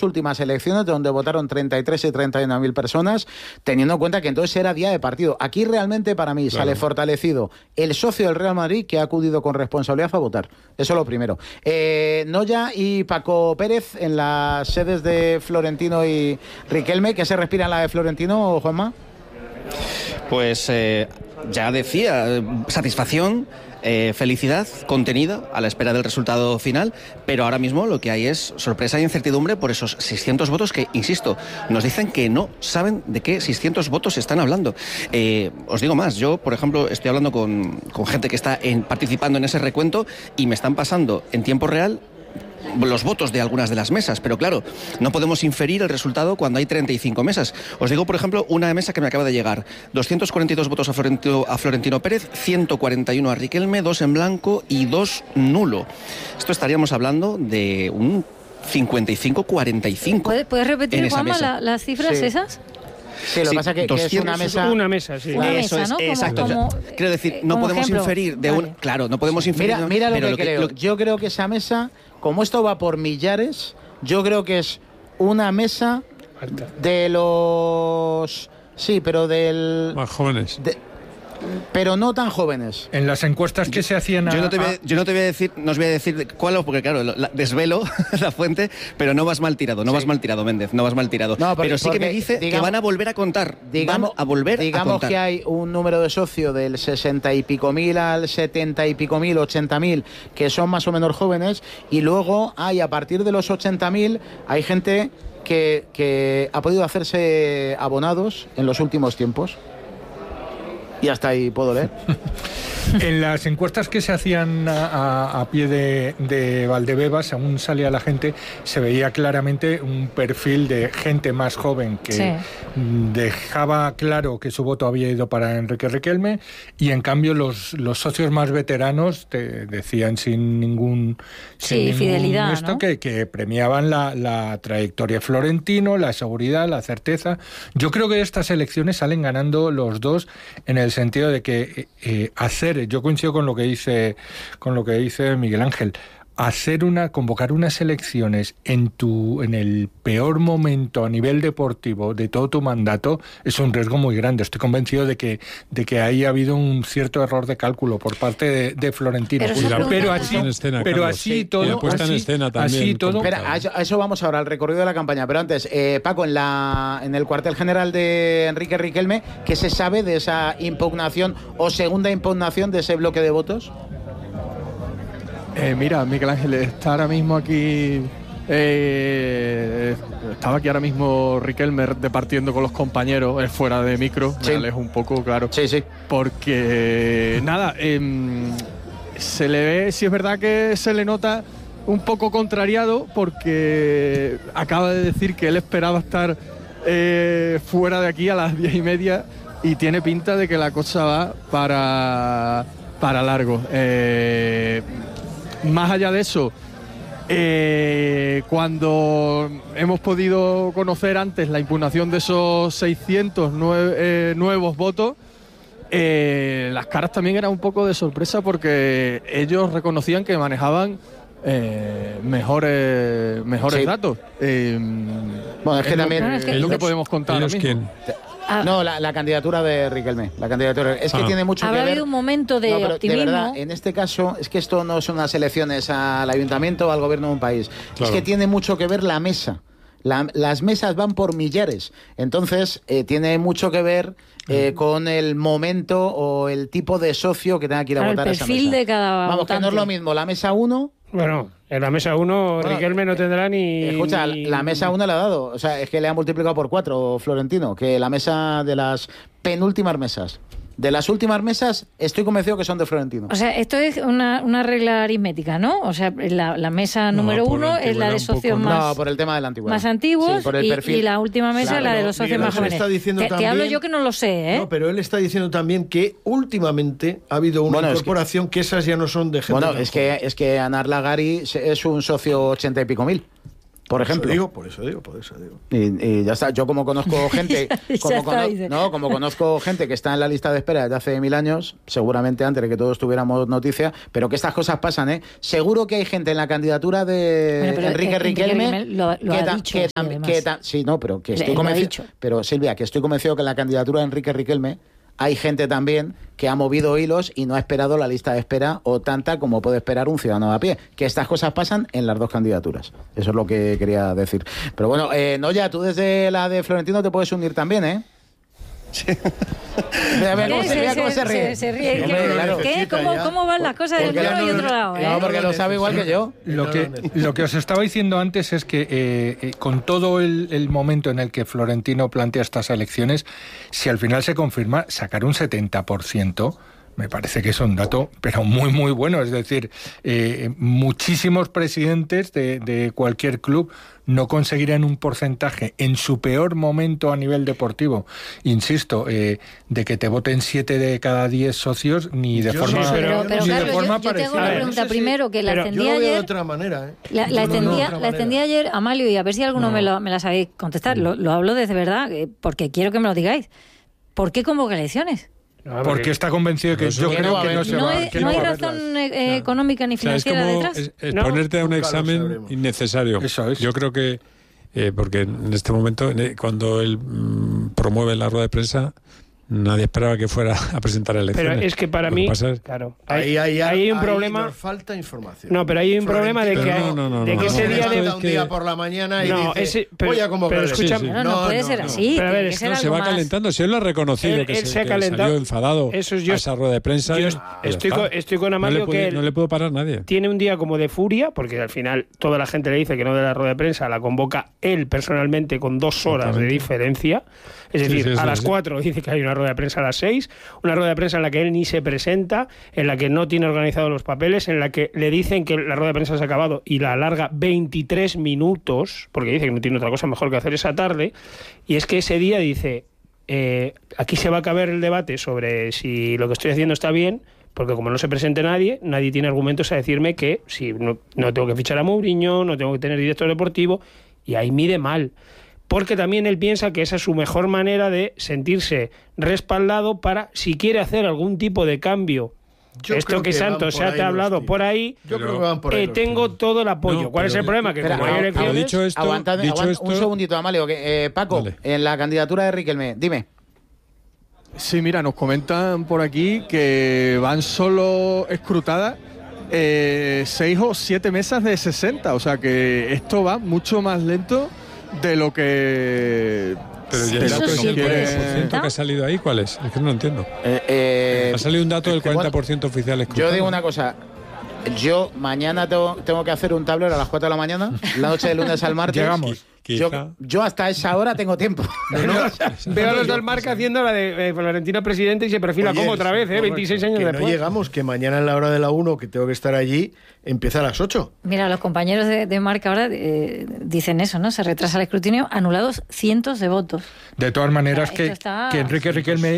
dos últimas elecciones donde votaron 33 y 31.000 personas, teniendo en cuenta que entonces era día de partido. Aquí realmente para mí sale fortalecido el socio del Real Madrid que ha acudido con responsabilidad a votar. Eso es lo primero. Noya y Paco Pérez en las sedes de Florentino y Riquelme. ¿Qué se respira en la de Florentino, Juanma? Pues ya decía, satisfacción, felicidad contenida a la espera del resultado final, pero ahora mismo lo que hay es sorpresa e incertidumbre por esos 600 votos que, insisto, nos dicen que no saben de qué 600 votos están hablando. Os digo más, yo, por ejemplo, estoy hablando con gente que está participando en ese recuento y me están pasando en tiempo real los votos de algunas de las mesas, pero claro, no podemos inferir el resultado cuando hay 35 mesas. Os digo, por ejemplo, una mesa que me acaba de llegar: 242 votos a Florentino Pérez, 141 a Riquelme, 2 en blanco y 2 nulo. Esto estaríamos hablando de un 55-45. ¿Puedes repetir, Juanma, las cifras esas? Sí, lo que pasa es que es una mesa. Una mesa, sí. Una Eso mesa, ¿no? es, exacto. Quiero decir, no podemos ejemplo. Inferir de un... Claro, no podemos inferir... Mira lo que creo. Yo creo que esa mesa, como esto va por millares, yo creo que es una mesa de los... Sí, pero del... Más jóvenes. Pero no tan jóvenes. En las encuestas que se hacían... Yo no te voy a decir, no os voy a decir cuál, porque claro, desvelo la fuente, pero no vas mal tirado, Méndez, no vas mal tirado. No, pero sí que me dice que van a volver a contar. Digamos que hay un número de socio del 60 y pico mil al 70 y pico mil, 80.000, que son más o menos jóvenes, y luego hay, a partir de los 80.000, hay gente que ha podido hacerse abonados en los últimos tiempos. Y hasta ahí puedo leer. En las encuestas que se hacían a pie de Valdebebas, según salía la gente, se veía claramente un perfil de gente más joven que dejaba claro que su voto había ido para Enrique Riquelme, y en cambio los socios más veteranos te decían sin ningún fidelidad, esto, ¿no? que premiaban la trayectoria de Florentino, la seguridad, la certeza. Yo creo que estas elecciones salen ganando los dos, en el sentido de que yo coincido con lo que dice Miguel Ángel. Convocar unas elecciones en el peor momento a nivel deportivo de todo tu mandato es un riesgo muy grande. Estoy convencido de que ahí ha habido un cierto error de cálculo por parte de Florentino. Pero así todo. Y la puesta en escena también. Así todo. Espera, a eso vamos ahora, al recorrido de la campaña. Pero antes, Paco, en el cuartel general de Enrique Riquelme, ¿qué se sabe de esa impugnación o segunda impugnación de ese bloque de votos? Mira, Miguel Ángel, está ahora mismo aquí... estaba aquí ahora mismo Riquelme departiendo con los compañeros fuera de micro. Me alejo un poco, claro. Sí. Porque, nada, se le ve, si es verdad que se le nota un poco contrariado, porque acaba de decir que él esperaba estar fuera de aquí a las 10:30 y tiene pinta de que la cosa va para largo. Más allá de eso, cuando hemos podido conocer antes la impugnación de esos 600 nuevos votos, las caras también eran un poco de sorpresa, porque ellos reconocían que manejaban mejores datos. Bueno, es que también es lo que podemos contar ahora mismo. No, la candidatura de Riquelme. Es que tiene mucho que ver. Habrá habido un momento de optimismo. De verdad, en este caso, es que esto no son unas elecciones al ayuntamiento o al gobierno de un país. Claro. Es que tiene mucho que ver la mesa. Las mesas van por millares. Entonces, tiene mucho que ver con el momento o el tipo de socio que tenga que ir a votar a esa mesa. El perfil de cada votante. votante. Que no es lo mismo la mesa 1... Bueno, en la mesa 1 Riquelme no tendrá ni... Escucha, la mesa 1 le ha dado. O sea, es que le ha multiplicado por 4 Florentino, que la mesa de las penúltimas mesas. De las últimas mesas, estoy convencido que son de Florentino. O sea, esto es una regla aritmética, ¿no? O sea, la mesa número 1 es la de socios más... por el tema de la antigüedad. Más antiguos, sí, por el perfil. Y la última mesa es la de los socios más jóvenes. Te hablo yo que no lo sé, ¿eh? No, pero él está diciendo también que últimamente ha habido una incorporación que esas ya no son de gente. Bueno, es que Anar Lagari es un socio 80 y pico mil. por ejemplo. Por eso digo. Y ya está. Yo como conozco gente, como conozco gente que está en la lista de espera desde hace 1000 años, seguramente antes de que todos tuviéramos noticia, pero que estas cosas pasan, ¿eh? Seguro que hay gente en la candidatura de Enrique Riquelme que estoy convencido. Pero Silvia, que estoy convencido que en la candidatura de Enrique Riquelme hay gente también que ha movido hilos y no ha esperado la lista de espera o tanta como puede esperar un ciudadano de a pie. Que estas cosas pasan en las dos candidaturas. Eso es lo que quería decir. Pero bueno, Noya, tú desde la de Florentino te puedes unir también, ¿eh? Sí. Se ríe. Claro. ¿Qué? ¿Cómo van las cosas de uno y otro lado? No, porque lo sabe igual que yo. Lo que os estaba diciendo antes es que con todo el momento en el que Florentino plantea estas elecciones, si al final se confirma, sacar un 70%... me parece que es un dato, pero muy, muy bueno. Es decir, muchísimos presidentes de cualquier club no conseguirían un porcentaje en su peor momento a nivel deportivo, insisto, de que te voten 7 de cada 10 socios, ni de forma parecida. Yo tengo una pregunta primero, que la extendí ayer. De otra manera, ¿eh? La extendí ayer, Amalio, y a ver si alguno me la sabéis contestar. Lo hablo desde verdad, porque quiero que me lo digáis. ¿Por qué convoca elecciones? Porque está convencido que yo creo que no se va. No hay razón económica ni financiera detrás. Es ponerte a un examen innecesario. Eso es. Yo creo que, porque en este momento, cuando él promueve la rueda de prensa, nadie esperaba que fuera a presentar elecciones. Pero es que para mí, claro, hay un problema. Nos falta información. No, pero hay un problema de que ese día un día por la mañana y dice, voy a convocar. Pero escúchame, no puede ser así. Pero a ver, se va calentando. Si él lo ha reconocido, que se ha salió enfadado a esa rueda de prensa. Yo estoy con Amalio, que no le puedo parar a nadie. Tiene un día como de furia, porque al final toda la gente le dice que no de la rueda de prensa, la convoca él personalmente con 2 horas de diferencia. Es decir, a las 4 dice que hay una rueda de prensa a las 6, una rueda de prensa en la que él ni se presenta, en la que no tiene organizados los papeles, en la que le dicen que la rueda de prensa se ha acabado y la alarga 23 minutos, porque dice que no tiene otra cosa mejor que hacer esa tarde, y es que ese día dice, aquí se va a acabar el debate sobre si lo que estoy haciendo está bien, porque como no se presente nadie tiene argumentos a decirme que si no tengo que fichar a Mourinho, no tengo que tener director deportivo, y ahí mide mal. Porque también él piensa que esa es su mejor manera de sentirse respaldado para, si quiere hacer algún tipo de cambio. Esto que Santos se ha hablado por ahí, yo creo que van por ahí tengo todo el apoyo. ¿Cuál es el problema? Que como hay elecciones... Dicho esto, un segundito, Amalio. Paco, vale. En la candidatura de Riquelme, dime. Sí, mira, nos comentan por aquí que van solo escrutadas 6 o 7 mesas de 60. O sea que esto va mucho más lento de lo que... Pero ¿y el dato que ha salido ahí cuál es? Es que no lo entiendo. Ha salido un dato del 40% oficial escrutado. Yo digo una cosa. Yo mañana tengo que hacer un tablero a las 4 de la mañana, la noche del lunes al martes. Llegamos. Yo hasta esa hora tengo tiempo. Veo a los del Marca haciendo la de Florentino presidente y se perfila como otra vez, 26 años después. No llegamos, que mañana en la hora de la 1, que tengo que estar allí, empieza a las 8. Mira, los compañeros de Marca ahora dicen eso, ¿no? Se retrasa el escrutinio, anulados cientos de votos. De todas maneras, que Enrique Riquelme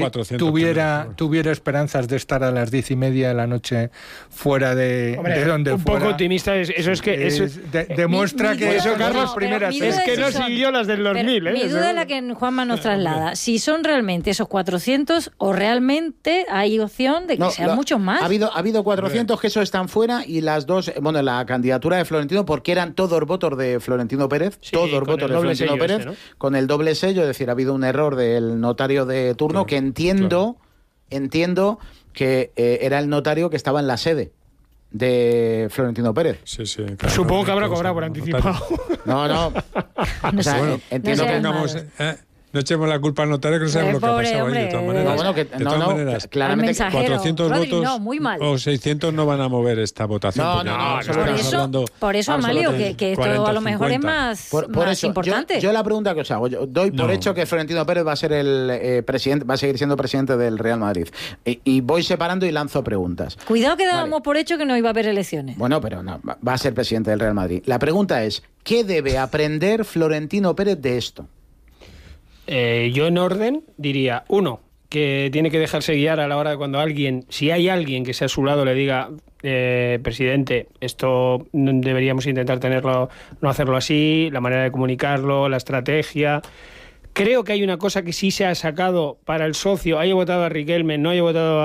tuviera esperanzas de estar a las 10:30 de la noche fuera de donde un fuera. Poco optimista, eso es que... demuestra que eso, Carlos, primeras... Es que no siguió las del 2000. Mi duda es la que Juanma nos traslada. Si son realmente esos 400 o realmente hay opción de que sean muchos más. Ha habido 400 que eso están fuera y las dos, bueno, la candidatura de Florentino, porque eran todos votos de Florentino Pérez, con el doble sello, es decir, ha habido un error del notario de turno, que entiendo que era el notario que estaba en la sede de Florentino Pérez. Sí, claro. Supongo que habrá cobrado por anticipado. No. O sea, bueno, entiendo que no echemos la culpa al notario, que no sabemos lo que ha pasado ahí, de todas maneras. De todas maneras, claramente 400 votos muy mal. O 600 no van a mover esta votación. Por eso, Amalio, que esto 40, a lo mejor 50. Es más importante. Yo la pregunta que os hago, yo doy por hecho que Florentino Pérez va a ser el presidente, va a seguir siendo presidente del Real Madrid. Y voy separando y lanzo preguntas. Cuidado que dábamos por hecho que no iba a haber elecciones. Bueno, pero no, va a ser presidente del Real Madrid. La pregunta es, ¿qué debe aprender Florentino Pérez de esto? Yo en orden diría, 1, que tiene que dejarse guiar a la hora de cuando alguien, si hay alguien que sea a su lado, le diga, presidente, esto deberíamos intentar tenerlo, no hacerlo así, la manera de comunicarlo, la estrategia. Creo que hay una cosa que sí se ha sacado para el socio, haya votado a Riquelme, haya votado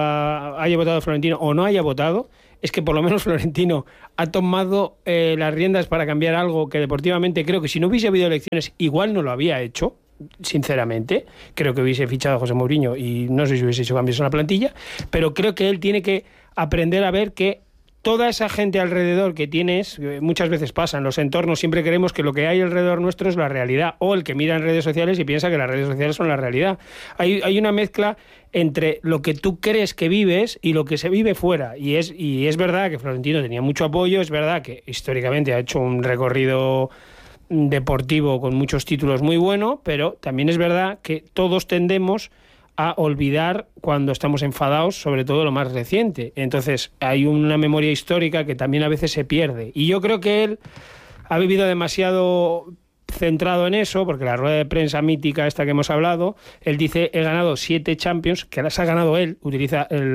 a Florentino o no haya votado, es que por lo menos Florentino ha tomado las riendas para cambiar algo que deportivamente creo que si no hubiese habido elecciones igual no lo había hecho, sinceramente. Creo que hubiese fichado a José Mourinho y no sé si hubiese hecho cambios en la plantilla, pero creo que él tiene que aprender a ver que toda esa gente alrededor que tienes, muchas veces pasa en los entornos, siempre creemos que lo que hay alrededor nuestro es la realidad, o el que mira en redes sociales y piensa que las redes sociales son la realidad. Hay una mezcla entre lo que tú crees que vives y lo que se vive fuera, y es verdad que Florentino tenía mucho apoyo, es verdad que históricamente ha hecho un recorrido deportivo con muchos títulos muy bueno, pero también es verdad que todos tendemos a olvidar cuando estamos enfadados, sobre todo lo más reciente. Entonces, hay una memoria histórica que también a veces se pierde. Y yo creo que él ha vivido demasiado centrado en eso, porque la rueda de prensa mítica esta que hemos hablado, él dice, he ganado 7 Champions, que las ha ganado él, utiliza el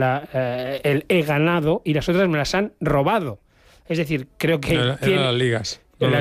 he ganado, y las otras me las han robado. Es decir, creo que... Eran las ligas.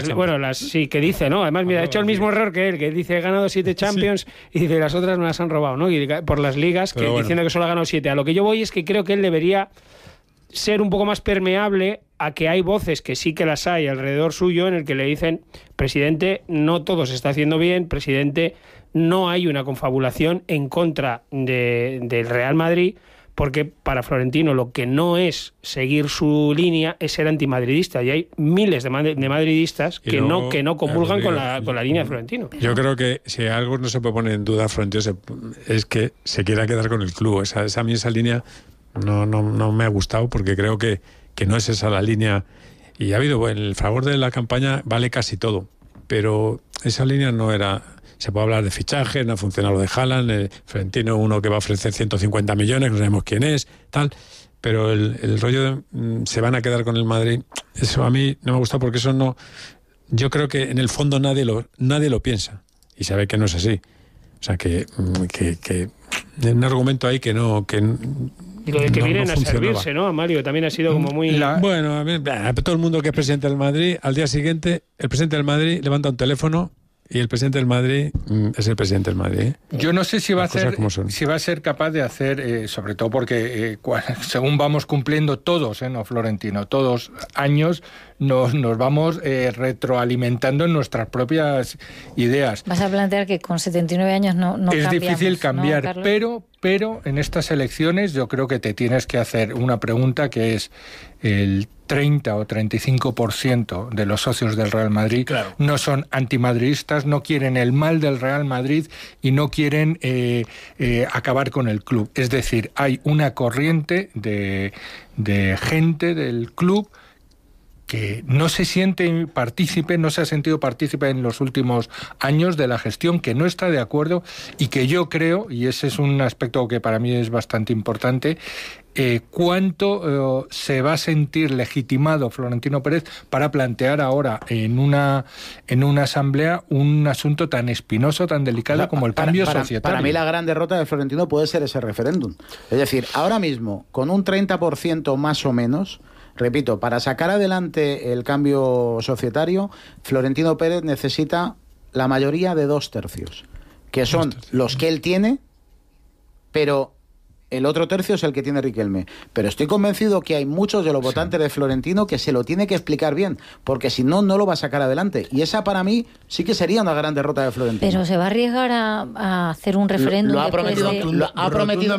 Sí, que dice, ¿no? Además, mira, ha hecho el mismo error que él, que dice, he ganado 7 Champions y dice, las otras me las han robado, ¿no? Y por las ligas, diciendo que solo ha ganado 7. A lo que yo voy es que creo que él debería ser un poco más permeable a que hay voces, que sí que las hay alrededor suyo, en el que le dicen, presidente, no todo se está haciendo bien, presidente, no hay una confabulación en contra del Real Madrid, porque para Florentino lo que no es seguir su línea es ser antimadridista, y hay miles de madridistas que no comulgan con la línea de Florentino. Yo creo que si algo no se puede poner en duda Florentino es que se quiera quedar con el club. A mí esa línea no me ha gustado, porque creo que no es esa la línea, y ha habido, en el favor de la campaña vale casi todo, pero esa línea no era... Se puede hablar de fichajes, no ha funcionado lo de Haaland, Florentino, uno que va a ofrecer 150 millones, no sabemos quién es, tal, pero el rollo de se van a quedar con el Madrid, eso a mí no me gusta, porque eso no... Yo creo que en el fondo nadie lo piensa, y sabe que no es así. O sea, que un argumento ahí que no... Y lo de que vienen a servirse, ¿no? A Mario también ha sido como muy... Bueno, todo el mundo que es presidente del Madrid, al día siguiente, el presidente del Madrid levanta un teléfono y el presidente del Madrid es el presidente del Madrid, ¿eh? Yo no sé si va a ser capaz de hacer, sobre todo porque según vamos cumpliendo todos, no Florentino, todos años, nos vamos retroalimentando en nuestras propias ideas. Vas a plantear que con 79 años no es difícil cambiar, ¿no, pero en estas elecciones yo creo que te tienes que hacer una pregunta, que es: el 30 o 35% de los socios del Real Madrid no son antimadridistas, no quieren el mal del Real Madrid y no quieren acabar con el club. Es decir, hay una corriente de gente del club que no se siente partícipe, no se ha sentido partícipe en los últimos años de la gestión, que no está de acuerdo, y que yo creo, y ese es un aspecto que para mí es bastante importante, cuánto se va a sentir legitimado Florentino Pérez para plantear ahora en una asamblea un asunto tan espinoso, tan delicado como el cambio societario. Para mí la gran derrota de Florentino puede ser ese referéndum. Es decir, ahora mismo, con un 30% más o menos, repito, para sacar adelante el cambio societario, Florentino Pérez necesita la mayoría de 2/3, que son los que él tiene, pero el otro tercio es el que tiene Riquelme. Pero estoy convencido que hay muchos de los votantes de Florentino que se lo tiene que explicar bien, porque si no, no lo va a sacar adelante. Y esa para mí sí que sería una gran derrota de Florentino. Pero se va a arriesgar a hacer un referéndum. Lo ha prometido. Lo ha prometido.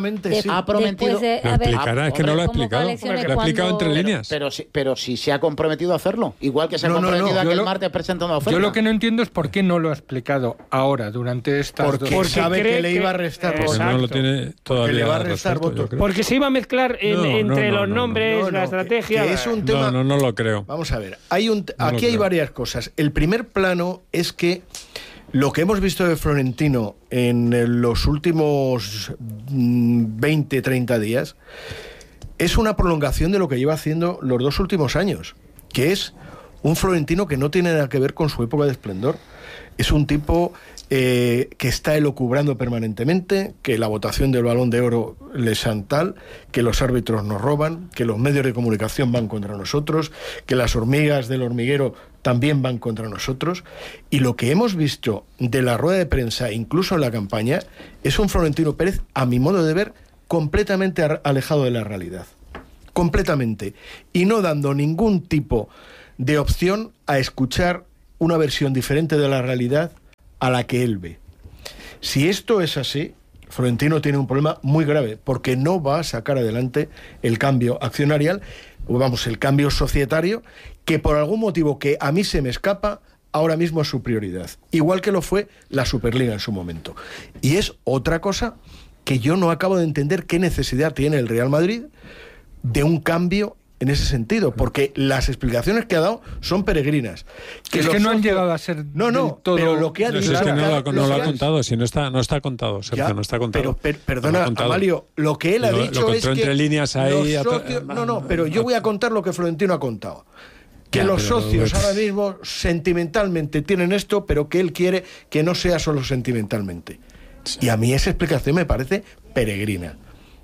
Lo explicará, es que no lo ha explicado. Lo ha explicado entre líneas. Pero si se ha comprometido a hacerlo. Igual que se ha comprometido a que el martes presenta una oferta. Yo lo que no entiendo es por qué no lo ha explicado ahora, durante estas dos. Porque sabe que le iba a restar votos. No lo tiene todavía. Porque se iba a mezclar entre los nombres, la estrategia. Que es un tema... No lo creo. Vamos a ver, aquí hay varias cosas. El primer plano es que lo que hemos visto de Florentino en los últimos 20, 30 días es una prolongación de lo que lleva haciendo los 2 últimos años, que es un Florentino que no tiene nada que ver con su época de esplendor. Es un tipo que está elucubrando permanentemente, que la votación del Balón de Oro le santal, que los árbitros nos roban, que los medios de comunicación van contra nosotros, que las hormigas del hormiguero también van contra nosotros. Y lo que hemos visto de la rueda de prensa, incluso en la campaña, es un Florentino Pérez, a mi modo de ver, completamente alejado de la realidad. Completamente. Y no dando ningún tipo de opción a escuchar una versión diferente de la realidad a la que él ve. Si esto es así, Florentino tiene un problema muy grave, porque no va a sacar adelante el cambio accionarial, el cambio societario, que por algún motivo que a mí se me escapa, ahora mismo es su prioridad. Igual que lo fue la Superliga en su momento. Y es otra cosa que yo no acabo de entender qué necesidad tiene el Real Madrid de un cambio en ese sentido, porque las explicaciones que ha dado son peregrinas. Es que no han llegado a ser todo... pero lo que ha dicho... Es que no lo ha contado, si no está contado, Sergio, no está contado. Pero perdona, Amalio, lo que él ha dicho es que... entre líneas ahí... pero yo voy a contar lo que Florentino ha contado. Que los socios ahora mismo sentimentalmente tienen esto, pero que él quiere que no sea solo sentimentalmente. Sí. Y a mí esa explicación me parece peregrina.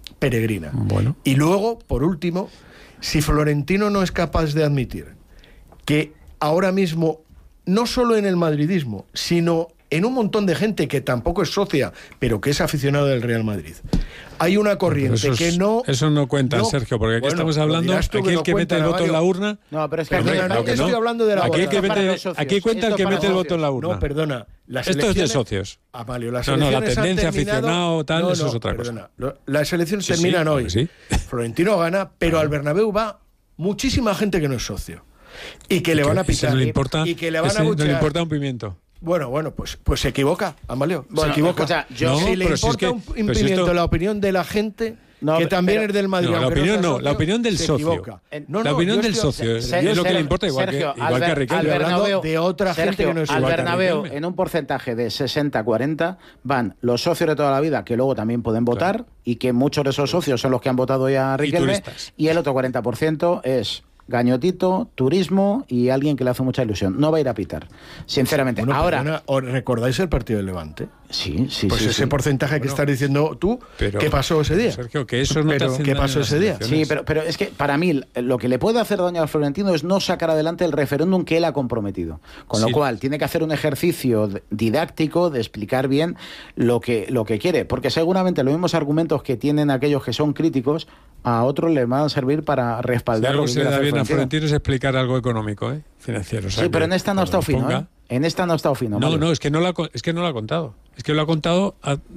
Bueno. Y luego, por último... Si Florentino no es capaz de admitir que ahora mismo, no solo en el madridismo, sino en un montón de gente que tampoco es socia, pero que es aficionado del Real Madrid, hay una corriente que no... Eso no cuenta, Sergio, porque aquí estamos hablando, aquí el que mete el voto en la urna... No, pero es que estoy hablando de la votación. Aquí cuenta el que mete el voto en la urna. No, perdona. Esto es de socios. Amalio, las la tendencia aficionado, tal, eso es otra cosa. Las elecciones terminan hoy. Sí. Florentino gana, pero al Bernabéu va muchísima gente que no es socio. Y que le van a pitar. Y que le van a abuchear. No le importa un pimiento. Bueno, pues se equivoca, Amalio. Bueno, se equivoca. Escucha, si le importa un pimiento la opinión de la gente... que también es del Madrid. La opinión del socio. La opinión del socio. Es lo que le importa, igual que a Riquelme. Hablando de otra gente que no es al Bernabéu, en un porcentaje de 60-40, van los socios de toda la vida, que luego también pueden votar, y que muchos de esos socios son los que han votado ya a Riquelme, y el otro 40% es... Gañotito, turismo y alguien que le hace mucha ilusión. No va a ir a pitar, sinceramente. Bueno, ahora, ¿recordáis el partido del Levante? Sí. Pues ese porcentaje que estás diciendo tú, ¿qué pasó ese día? Sergio, que eso no ¿qué pasó ese día? Sí, pero es que para mí lo que le puede hacer daño al Florentino es no sacar adelante el referéndum que él ha comprometido. Con lo cual, tiene que hacer un ejercicio didáctico de explicar bien lo que quiere. Porque seguramente los mismos argumentos que tienen aquellos que son críticos, a otros les van a servir para respaldar lo que quiere hacer a Florentino es explicar algo económico, financiero. Sí, pero en esta no ha estado fino, En esta no ha estado fino. No, es que no lo ha contado. Es que lo ha contado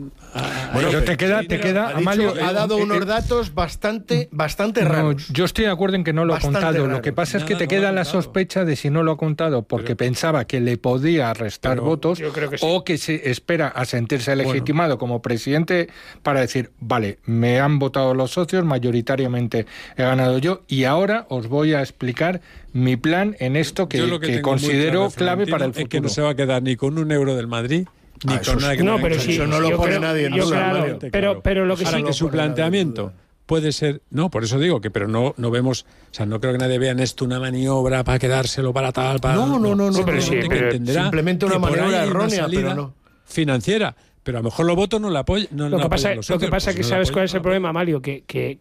bueno, pero te queda Amalio, ha dado unos datos bastante raros. Yo estoy de acuerdo en que no lo ha contado. Lo que pasa es que te queda la sospecha de si no lo ha contado porque pensaba que le podía restar votos o que se espera a sentirse legitimado como presidente para decir, vale, me han votado los socios, mayoritariamente he ganado yo y ahora os voy a explicar mi plan en esto que considero clave para el futuro. Es que no se va a quedar ni con un euro del Madrid ni con nada que eso no lo pone nadie. Pero lo que ahora sí que su planteamiento puede ser, por eso digo que pero no vemos, no creo que nadie vea en esto una maniobra para quedárselo para tal, para pero simplemente una maniobra errónea, pero no financiera. Pero a lo mejor los votos no la apoyan. Lo que pasa es que sabes cuál es el problema, Mario, que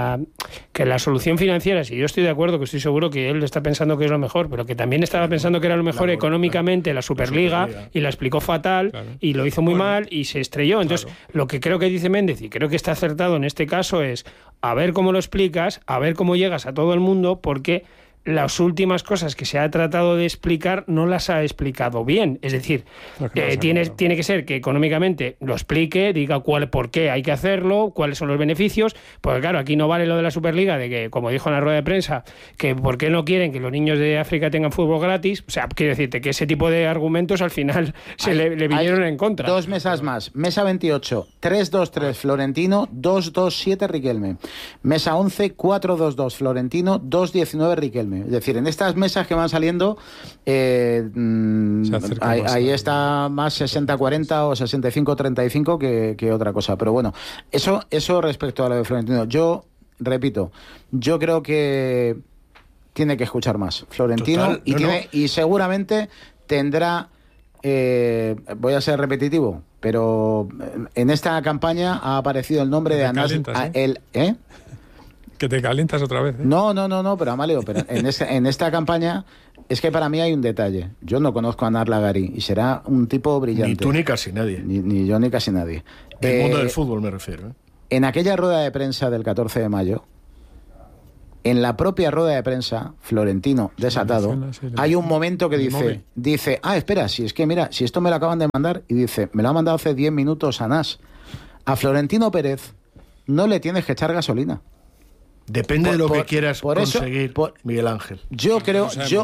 la solución financiera, si yo estoy de acuerdo, que estoy seguro que él está pensando que es lo mejor, pero que también estaba pensando que era lo mejor económicamente la Superliga y la explicó fatal y lo hizo muy mal y se estrelló. Entonces, lo que creo que dice Méndez, y creo que está acertado en este caso, es a ver cómo lo explicas, a ver cómo llegas a todo el mundo, porque las últimas cosas que se ha tratado de explicar no las ha explicado bien. Es decir, tiene que ser que económicamente lo explique, diga por qué hay que hacerlo, cuáles son los beneficios, porque claro, aquí no vale lo de la Superliga, de que, como dijo en la rueda de prensa, que por qué no quieren que los niños de África tengan fútbol gratis. O sea, quiero decirte que ese tipo de argumentos al final le vinieron en contra. Dos mesas más. Mesa 28, 3-2-3 Florentino, 2-2-7 Riquelme. Mesa 11, 4-2-2 Florentino, 2-19 Riquelme. Es decir, en estas mesas que van saliendo ahí está más 60-40 o 65-35 que otra cosa. Pero bueno, eso respecto a lo de Florentino. Yo repito, yo creo que tiene que escuchar más Florentino. Y seguramente tendrá voy a ser repetitivo, pero en esta campaña ha aparecido el nombre de Anas. Que te calientas otra vez. No, pero Amalio, pero en esta campaña es que para mí hay un detalle. Yo no conozco a Anas Lagari y será un tipo brillante. Ni tú ni casi nadie. Ni yo ni casi nadie. Del mundo del fútbol me refiero. En aquella rueda de prensa del 14 de mayo, en la propia rueda de prensa, Florentino, desatado, hay un momento que dice, espera, si es que mira, si esto me lo acaban de mandar, y dice, me lo ha mandado hace 10 minutos Anas. A Florentino Pérez no le tienes que echar gasolina. Depende de lo que quieras conseguir, Miguel Ángel. Yo creo, yo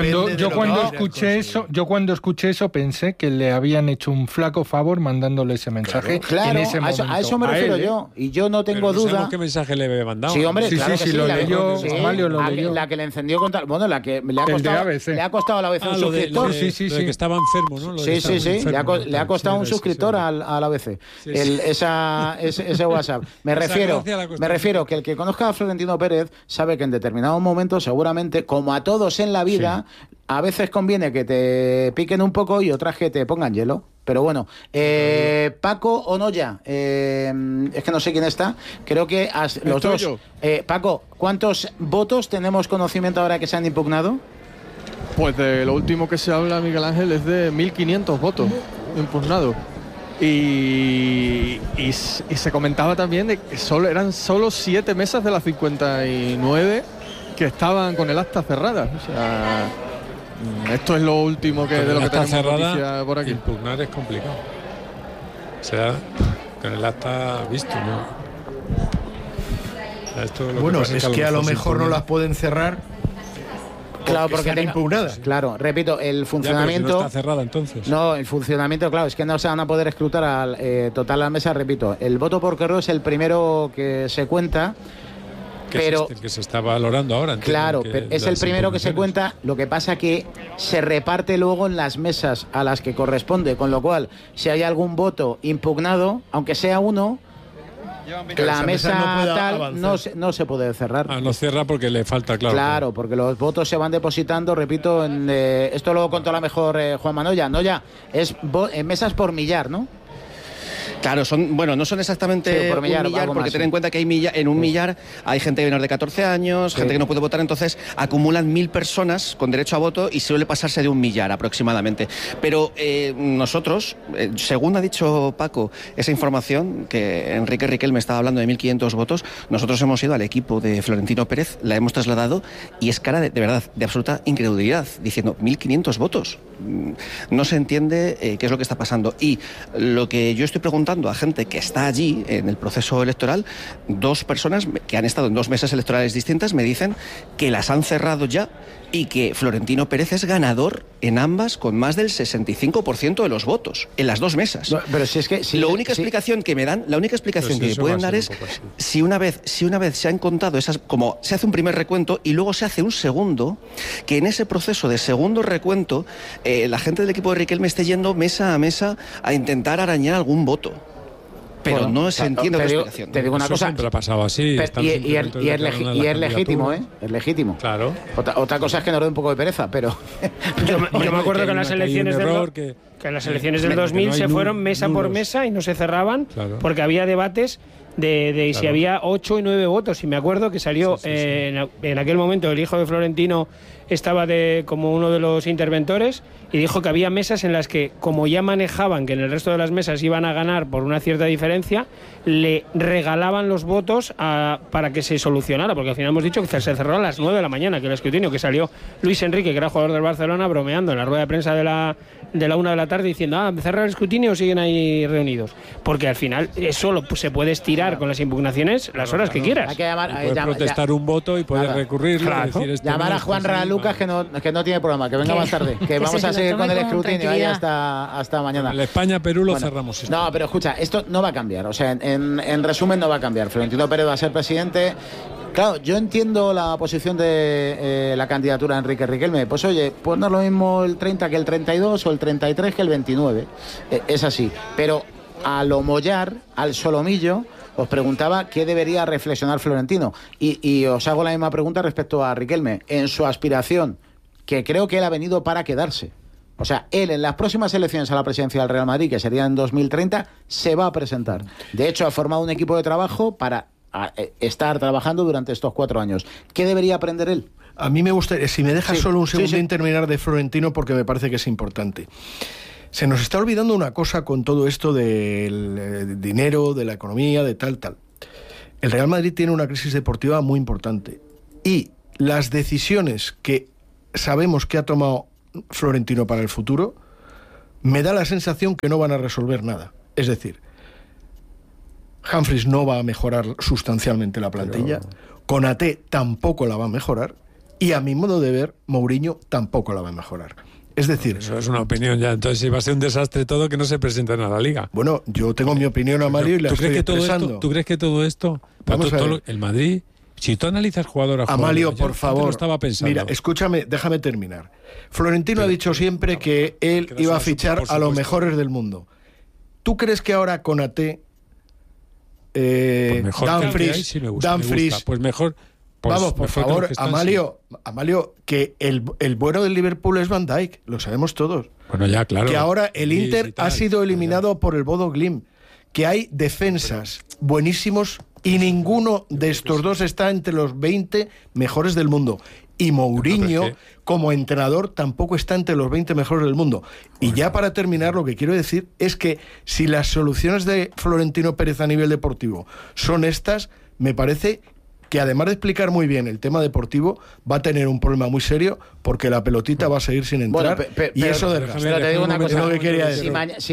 cuando escuché eso pensé que le habían hecho un flaco favor mandándole ese mensaje. Claro, en ese momento. a eso me refiero yo. Y yo no tengo duda. ¿Qué mensaje le había mandado? Sí, hombre, sí, lo leyó. Amalio lo leyó. La que le encendió contra. Bueno, la que le ha costado a la ABC un suscriptor. Sí. Que estaba enfermo, ¿no? Sí. Le ha costado un suscriptor a la ABC. Ese WhatsApp. Me refiero que el que conozca a Florentino Pérez sabe que en determinados momentos, seguramente, como a todos en la vida, a veces conviene que te piquen un poco y otras que te pongan hielo. Pero bueno, Paco o Noya, es que no sé quién está, creo que los dos. Paco, ¿cuántos votos tenemos conocimiento ahora que se han impugnado? Pues de lo último que se habla, Miguel Ángel, es de 1.500 votos impugnados. Y se comentaba también de que eran solo 7 mesas de las 59 que estaban con el acta cerrada. O sea, esto es lo último de lo que tenemos noticia por aquí. Impugnar es complicado. O sea, con el acta visto, ¿no? Bueno, es que a lo mejor no las pueden cerrar. Claro, porque están impugnadas. Claro, repito, el funcionamiento. Ya, pero si no está cerrada, entonces. No, el funcionamiento, claro, es que no se van a poder escrutar total la mesa, repito. El voto por correo es el primero que se cuenta. Pero es el que se está valorando ahora. Claro, pero es el primero que se cuenta. Lo que pasa que se reparte luego en las mesas a las que corresponde, con lo cual, si hay algún voto impugnado, aunque sea uno, la mesa no se puede cerrar. No cierra porque le falta, claro. Claro, porque los votos se van depositando, repito, esto lo contó la mejor Juan Manoya. Noya, es en mesas por millar, ¿no? Claro, no son exactamente un millar, porque ten en cuenta que en un millar hay gente menor de 14 años, gente que no puede votar, entonces acumulan 1.000 personas con derecho a voto y suele pasarse de un millar aproximadamente. Pero nosotros, según ha dicho Paco, esa información que Enrique Riquelme estaba hablando de 1.500 votos, nosotros hemos ido al equipo de Florentino Pérez, la hemos trasladado y es cara de verdad, de absoluta incredulidad, diciendo 1.500 votos. No se entiende qué es lo que está pasando. Y lo que yo estoy preguntando a gente que está allí en el proceso electoral, 2 personas que han estado en 2 mesas electorales distintas me dicen que las han cerrado ya y que Florentino Pérez es ganador en ambas con más del 65% de los votos en las 2 mesas. No, pero si es que la única explicación que me pueden dar es si una vez se han contado esas, como se hace un primer recuento y luego se hace un segundo, que en ese proceso de segundo recuento la gente del equipo de Riquelme esté yendo mesa a mesa a intentar arañar algún voto. Pero no se entiende la explicación. Te digo una cosa. Siempre ha pasado así. Y es legítimo, ¿eh? Es legítimo. Claro. Otra cosa es que nos dé un poco de pereza, pero. Yo me acuerdo que en las elecciones del 2000 se fueron mesa por mesa y no se cerraban porque había debates de si había 8 y 9 votos. Y me acuerdo que salió en aquel momento el hijo de Florentino estaba como uno de los interventores y dijo que había mesas en las que, como ya manejaban que en el resto de las mesas iban a ganar por una cierta diferencia, le regalaban los votos para que se solucionara, porque al final hemos dicho que se cerró a las 9 de la mañana, que el escrutinio, que salió Luis Enrique, que era jugador del Barcelona, bromeando en la rueda de prensa de la 1 de la tarde, diciendo, ¿me cerrar el escrutinio o siguen ahí reunidos? Porque al final eso se puede estirar con las impugnaciones las horas que quieras. Hay que puedes protestar un voto y puedes recurrirlo. Llamar a Juan Lucas, que no tiene problema, que venga más tarde, que vamos a seguir con el escrutinio ahí hasta mañana. El España-Perú lo cerramos. No, pero escucha, esto no va a cambiar, o sea, en resumen no va a cambiar. Florentino Pérez va a ser presidente. Claro, yo entiendo la posición de la candidatura de Enrique Riquelme. Pues oye, pues no es lo mismo el 30 que el 32 o el 33 que el 29. Es así. Pero a lo mollar, al solomillo, os preguntaba qué debería reflexionar Florentino. Y os hago la misma pregunta respecto a Riquelme. En su aspiración, que creo que él ha venido para quedarse. O sea, él en las próximas elecciones a la presidencia del Real Madrid, que serían en 2030, se va a presentar. De hecho, ha formado un equipo de trabajo para estar trabajando durante estos 4 años. ¿Qué debería aprender él? A mí me gustaría, si me dejas solo un segundo terminar de Florentino, porque me parece que es importante. Se nos está olvidando una cosa con todo esto del dinero, de la economía, de tal. El Real Madrid tiene una crisis deportiva muy importante. Y las decisiones que sabemos que ha tomado Florentino para el futuro, me da la sensación que no van a resolver nada. Es decir, Humphries no va a mejorar sustancialmente la plantilla, Konaté tampoco la va a mejorar, y a mi modo de ver, Mourinho tampoco la va a mejorar. Es decir... Eso es una opinión ya. Entonces, si va a ser un desastre todo, que no se presenten a la Liga. Bueno, yo tengo mi opinión, Amalio, y la estoy expresando. ¿Tú crees que todo esto... el Madrid... Si tú analizas jugador a jugador... Amalio, por favor, lo estaba pensando. Mira, escúchame, déjame terminar. Florentino ha dicho siempre que él iba a fichar a los mejores del mundo. ¿Tú crees que ahora Konaté, Dumfries... Pues mejor... Vamos, por favor, Amalio, que el bueno del Liverpool es Van Dijk, lo sabemos todos. Bueno, ya, claro. Que ahora el Inter ha sido eliminado por el Bodo Glimt. Que hay defensas buenísimos y ninguno de estos dos está entre los 20 mejores del mundo. Y Mourinho, como entrenador, tampoco está entre los 20 mejores del mundo. Y ya para terminar, lo que quiero decir es que si las soluciones de Florentino Pérez a nivel deportivo son estas, me parece que además de explicar muy bien el tema deportivo, va a tener un problema muy serio porque la pelotita va a seguir sin entrar. Bueno, y eso desgasta. Te digo una cosa, lo que quería decir.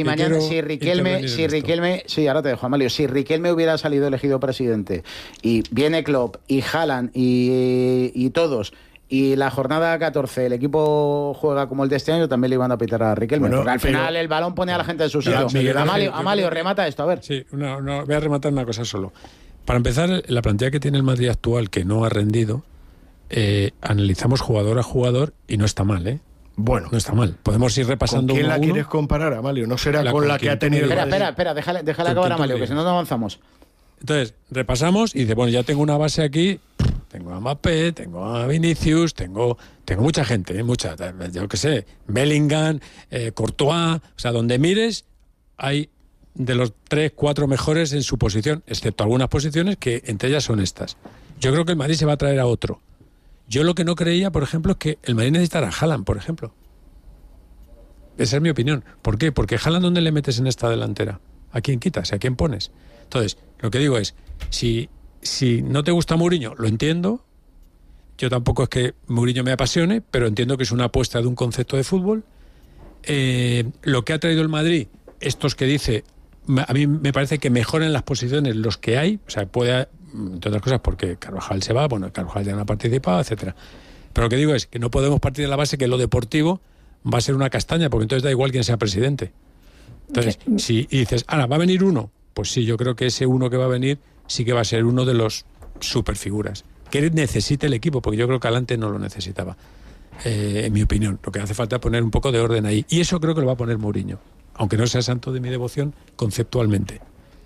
Ahora te dejo, Amalio, si Riquelme hubiera salido elegido presidente y viene Klopp y Haaland y todos, y la jornada 14 el equipo juega como el de este año, también le iban a pitar a Riquelme, bueno, porque al final el balón pone a la gente en su sitio. Amalio, remata esto, a ver. Sí, voy a rematar una cosa solo. Para empezar, la plantilla que tiene el Madrid actual, que no ha rendido, analizamos jugador a jugador y no está mal, ¿eh? Bueno. No está mal. Podemos ir repasando ¿Con quién uno la quieres comparar, Amalio? No será con la que ha tenido... Espera, déjale acabar, Amalio, que si no avanzamos. Entonces, repasamos y dice, bueno, ya tengo una base aquí, tengo a Mbappé, tengo a Vinicius, tengo mucha gente, mucha, yo qué sé, Bellingham, Courtois, o sea, donde mires hay de los 3, 4 mejores en su posición, excepto algunas posiciones que entre ellas son estas. Yo creo que el Madrid se va a traer a otro. Yo lo que no creía, por ejemplo, es que el Madrid necesitara a Haaland, por ejemplo. Esa es mi opinión. ¿Por qué? Porque Haaland, ¿dónde le metes en esta delantera? ¿A quién quitas? ¿A quién pones? Entonces, lo que digo es, si no te gusta Mourinho, lo entiendo. Yo tampoco es que Mourinho me apasione, pero entiendo que es una apuesta de un concepto de fútbol. Lo que ha traído el Madrid, estos que dice... A mí me parece que mejoran las posiciones los que hay, o sea, puede, entre otras cosas, porque Carvajal se va, bueno, Carvajal ya no ha participado, etcétera. Pero lo que digo es que no podemos partir de la base que lo deportivo va a ser una castaña, porque entonces da igual quién sea presidente. Entonces, si dices, ¿va a venir uno? Pues sí, yo creo que ese uno que va a venir sí que va a ser uno de los superfiguras. Que necesite el equipo, porque yo creo que Atlante no lo necesitaba, en mi opinión. Lo que hace falta es poner un poco de orden ahí. Y eso creo que lo va a poner Mourinho, aunque no sea santo de mi devoción conceptualmente.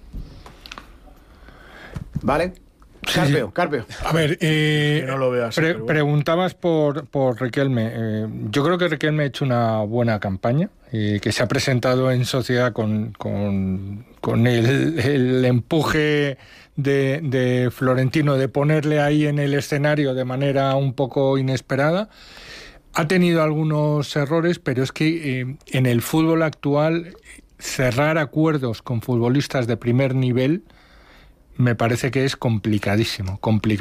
Vale. Carpio. A ver, no lo veo así, preguntabas por Riquelme. Yo creo que Riquelme ha hecho una buena campaña, que se ha presentado en sociedad con el empuje de Florentino de ponerle ahí en el escenario de manera un poco inesperada. Ha tenido algunos errores, pero es que en el fútbol actual cerrar acuerdos con futbolistas de primer nivel me parece que es complicadísimo.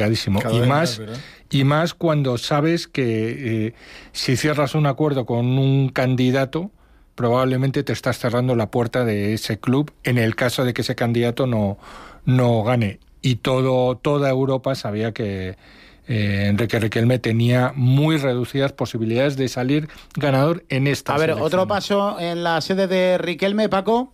Y más cuando sabes que si cierras un acuerdo con un candidato, probablemente te estás cerrando la puerta de ese club en el caso de que ese candidato no gane. Y toda Europa sabía que Enrique Riquelme tenía muy reducidas posibilidades de salir ganador en esta selección. A ver, otro paso en la sede de Riquelme, Paco.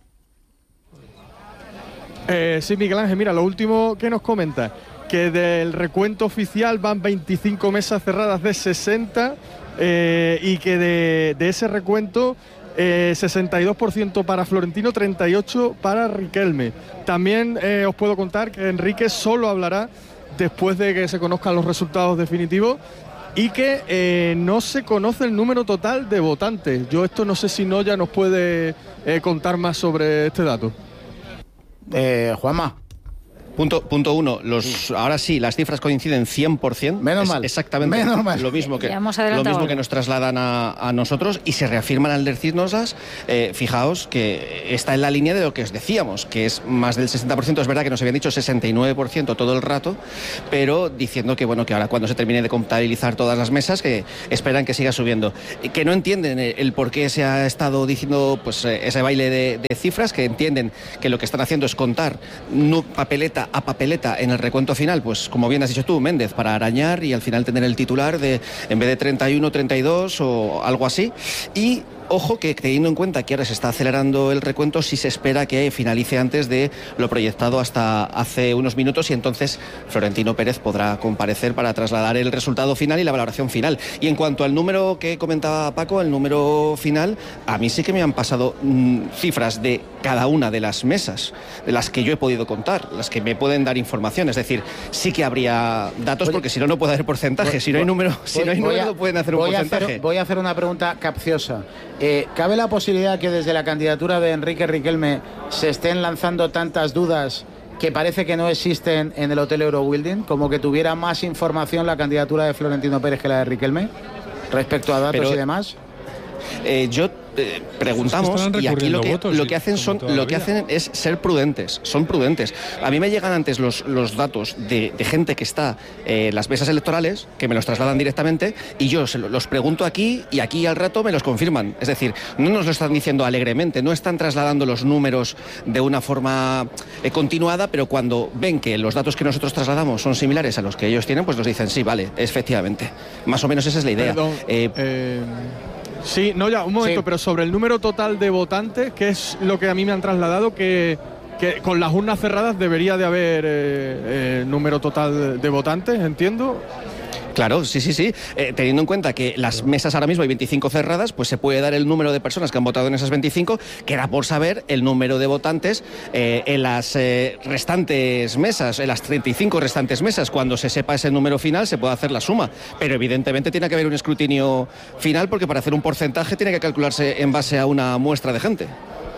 Sí, Miguel Ángel, mira, lo último que nos comenta, que del recuento oficial van 25 mesas cerradas de 60 y que de ese recuento 62% para Florentino, 38% para Riquelme. También os puedo contar que Enrique solo hablará después de que se conozcan los resultados definitivos y que no se conoce el número total de votantes. Yo esto no sé si Noya nos puede contar más sobre este dato. Juanma. Punto uno, ahora sí, las cifras coinciden 100%. Menos mal. Exactamente lo mismo que nos trasladan a nosotros y se reafirman al decírnoslas. Fijaos que está en la línea de lo que os decíamos, que es más del 60%. Es verdad que nos habían dicho 69% todo el rato, pero diciendo que bueno, que ahora cuando se termine de contabilizar todas las mesas, que esperan que siga subiendo. Que no entienden el por qué se ha estado diciendo pues ese baile de cifras, que entienden que lo que están haciendo es contar papeleta a papeleta en el recuento final, pues como bien has dicho tú, Méndez, para arañar y al final tener el titular de en vez de 31, 32 o algo así. Y ojo que teniendo en cuenta que ahora se está acelerando el recuento, sí se espera que finalice antes de lo proyectado hasta hace unos minutos y entonces Florentino Pérez podrá comparecer para trasladar el resultado final y la valoración final. Y en cuanto al número que comentaba Paco, el número final, a mí sí que me han pasado cifras de cada una de las mesas, de las que yo he podido contar, las que me pueden dar información. Es decir, sí que habría datos, porque si no, no puede haber porcentaje. Si no hay número, no pueden hacer un porcentaje. Voy a hacer una pregunta capciosa. ¿Cabe la posibilidad que desde la candidatura de Enrique Riquelme se estén lanzando tantas dudas que parece que no existen en el Hotel Eurobuilding, como que tuviera más información la candidatura de Florentino Pérez que la de Riquelme respecto a datos y demás? Preguntamos y aquí lo que hacen es ser prudentes, son prudentes. A mí me llegan antes los datos de gente que está en las mesas electorales, que me los trasladan directamente y yo los pregunto aquí y aquí al rato me los confirman. Es decir, no nos lo están diciendo alegremente, no están trasladando los números de una forma continuada, pero cuando ven que los datos que nosotros trasladamos son similares a los que ellos tienen, pues nos dicen sí, vale, efectivamente. Más o menos esa es la idea. Sí, no, ya, un momento, pero sobre el número total de votantes, que es lo que a mí me han trasladado, que con las urnas cerradas debería de haber número total de votantes, entiendo. Claro, sí. Teniendo en cuenta que las mesas ahora mismo hay 25 cerradas, pues se puede dar el número de personas que han votado en esas 25, queda por saber el número de votantes en las restantes mesas, en las 35 restantes mesas. Cuando se sepa ese número final se puede hacer la suma, pero evidentemente tiene que haber un escrutinio final, porque para hacer un porcentaje tiene que calcularse en base a una muestra de gente.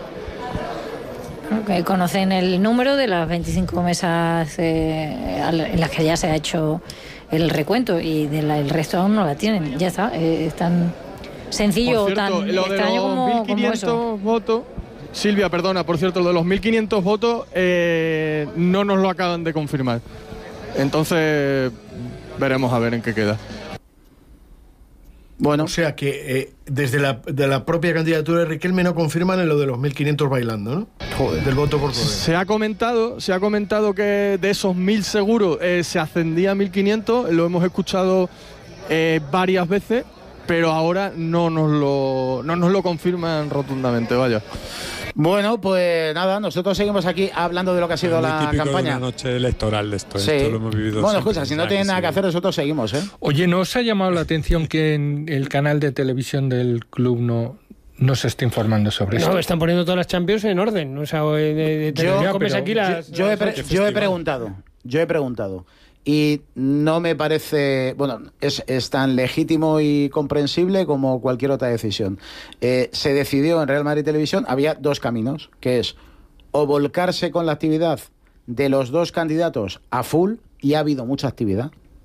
Okay, conocen el número de las 25 mesas en las que ya se ha hecho el recuento y el resto aún no la tienen. Ya está, es tan sencillo o tan extraño como 1.500 votos. Silvia, perdona, por cierto, lo de los 1.500 votos no nos lo acaban de confirmar. Entonces veremos a ver en qué queda. Bueno, o sea que desde la propia candidatura de Riquelme no confirman en lo de los 1.500 bailando, ¿no? Joder. Del voto por correo. Se ha comentado que de esos 1.000 seguros se ascendía a 1.500, lo hemos escuchado varias veces, pero ahora no nos lo confirman rotundamente, vaya. Bueno, pues nada, nosotros seguimos aquí hablando de lo que ha sido la campaña. De una noche electoral de esto, sí. Esto lo hemos vivido. Bueno, escucha, si no tienen nada que hacer, nosotros seguimos, ¿eh? Oye, ¿no os ha llamado la atención que en el canal de televisión del club no se está informando sobre esto? No, están poniendo todas las Champions en orden. O sea, yo he preguntado. Y no me parece, bueno, es tan legítimo y comprensible como cualquier otra decisión. Se decidió en Real Madrid Televisión, había dos caminos, que es o volcarse con la actividad de los dos candidatos a full, y ha habido mucha actividad,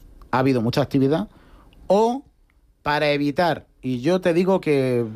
o para evitar, y yo te digo que...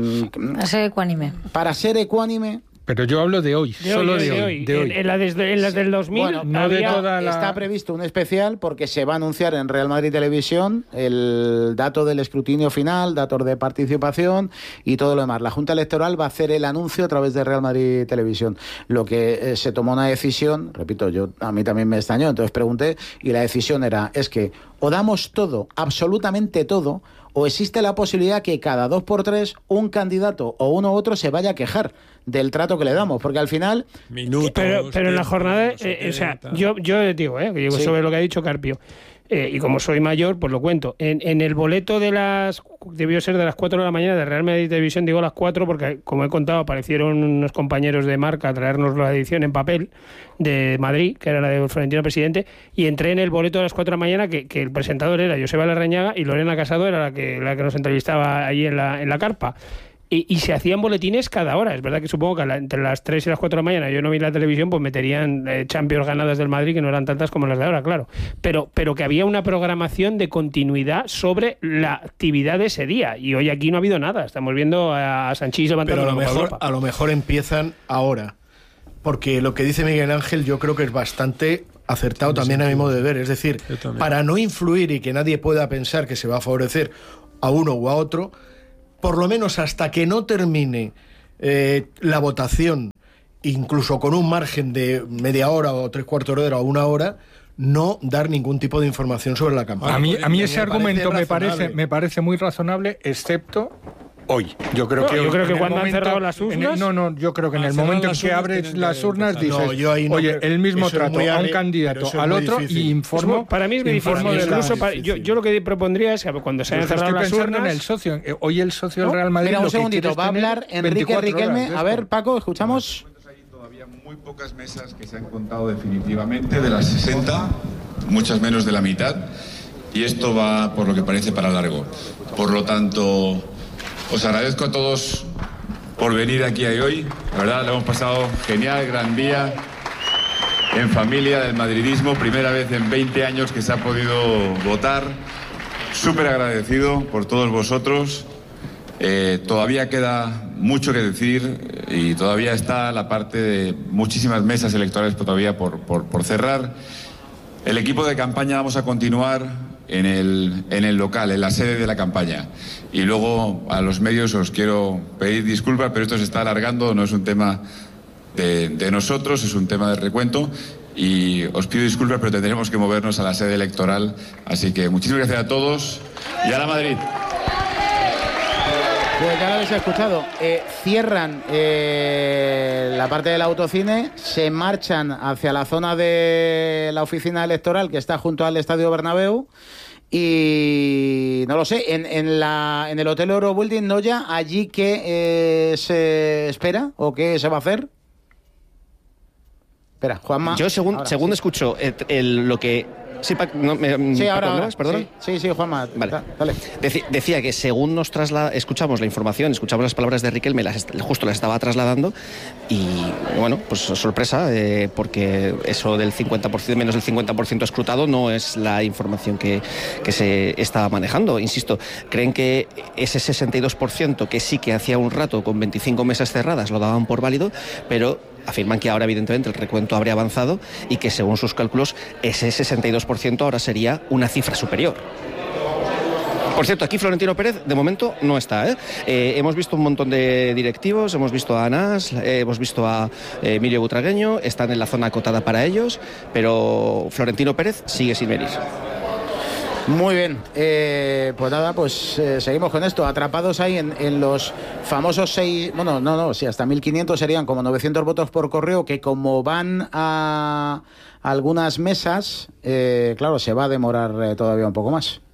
Para ser ecuánime... Pero yo hablo de hoy, solo de hoy. En las del 2000 bueno, no de toda está previsto un especial porque se va a anunciar en Real Madrid Televisión el dato del escrutinio final, datos de participación y todo lo demás. La Junta Electoral va a hacer el anuncio a través de Real Madrid Televisión. Lo que se tomó una decisión, repito, a mí también me extrañó, entonces pregunté y la decisión es que o damos todo, absolutamente todo, o existe la posibilidad que cada 2x3 un candidato o uno u otro se vaya a quejar del trato que le damos, porque al final... Pero en la jornada, o sea, yo digo, sobre lo que ha dicho Carpio, y como soy mayor, pues lo cuento. En el boleto debió ser de las 4 de la mañana de Real Madrid Televisión, digo las 4 porque, como he contado, aparecieron unos compañeros de Marca a traernos la edición en papel de Madrid, que era la de Florentino Presidente, y entré en el boleto de las 4 de la mañana, que el presentador era Joseba Larrañaga y Lorena Casado era la que nos entrevistaba allí en la carpa. Y se hacían boletines cada hora. Es verdad que supongo que entre las 3 y las 4 de la mañana yo no vi la televisión, pues meterían Champions ganadas del Madrid, que no eran tantas como las de ahora, claro. Pero que había una programación de continuidad sobre la actividad de ese día. Y hoy aquí no ha habido nada. Estamos viendo a Sanchís levantando la copa. A lo mejor empiezan ahora. Porque lo que dice Miguel Ángel yo creo que es bastante acertado también a mi modo de ver. Es decir, para no influir y que nadie pueda pensar que se va a favorecer a uno u a otro, por lo menos hasta que no termine la votación, incluso con un margen de media hora o 3/4 de hora o 1 hora, no dar ningún tipo de información sobre la campaña. A mí ese argumento me parece muy razonable, excepto hoy. Yo creo que cuando han cerrado las urnas... yo creo que en el momento en que abres las urnas dices, oye, el mismo trato a un candidato, al otro, y informo... Para mí es muy difícil. Yo lo que propondría es que cuando se hayan cerrado las urnas... En el socio. Hoy el socio del Real Madrid... Mira, un segundito, va a hablar Enrique Riquelme. A ver, Paco, escuchamos. Hay todavía muy pocas mesas que se han contado definitivamente, de las 60, muchas menos de la mitad, y esto va, por lo que parece, para largo. Por lo tanto... Os agradezco a todos por venir aquí hoy. La verdad, lo hemos pasado genial, gran día, en familia del madridismo. Primera vez en 20 años que se ha podido votar. Súper agradecido por todos vosotros. Todavía queda mucho que decir y todavía está la parte de muchísimas mesas electorales todavía por cerrar. El equipo de campaña vamos a continuar en el local, en la sede de la campaña. Y luego a los medios os quiero pedir disculpas, pero esto se está alargando, no es un tema de nosotros, es un tema de recuento. Y os pido disculpas, pero tendremos que movernos a la sede electoral. Así que muchísimas gracias a todos y a la Madrid. Pues ya lo habéis escuchado. Cierran la parte del autocine, se marchan hacia la zona de la oficina electoral que está junto al Estadio Bernabéu y no lo sé, en el Hotel Eurobuilding, Noya, allí ¿qué se espera o qué se va a hacer? Espera, Juanma. Yo según escucho lo que... Sí, ahora. ¿Perdona? Sí, Juanma. Vale. Dale. Decía que según nos escuchamos la información, escuchamos las palabras de Riquelme, justo las estaba trasladando y, bueno, pues sorpresa, porque eso del 50%, menos del 50% escrutado no es la información que se está manejando. Insisto, creen que ese 62% que sí que hacía un rato con 25 mesas cerradas lo daban por válido, pero afirman que ahora evidentemente el recuento habría avanzado y que según sus cálculos ese 62% ahora sería una cifra superior. Por cierto, aquí Florentino Pérez de momento no está, hemos visto un montón de directivos, hemos visto a Anas, hemos visto a Emilio Butragueño, están en la zona acotada para ellos, pero Florentino Pérez sigue sin venir. Muy bien, pues nada, seguimos con esto, atrapados ahí en los famosos 6, hasta 1.500 serían como 900 votos por correo, que como van a algunas mesas, claro, se va a demorar todavía un poco más.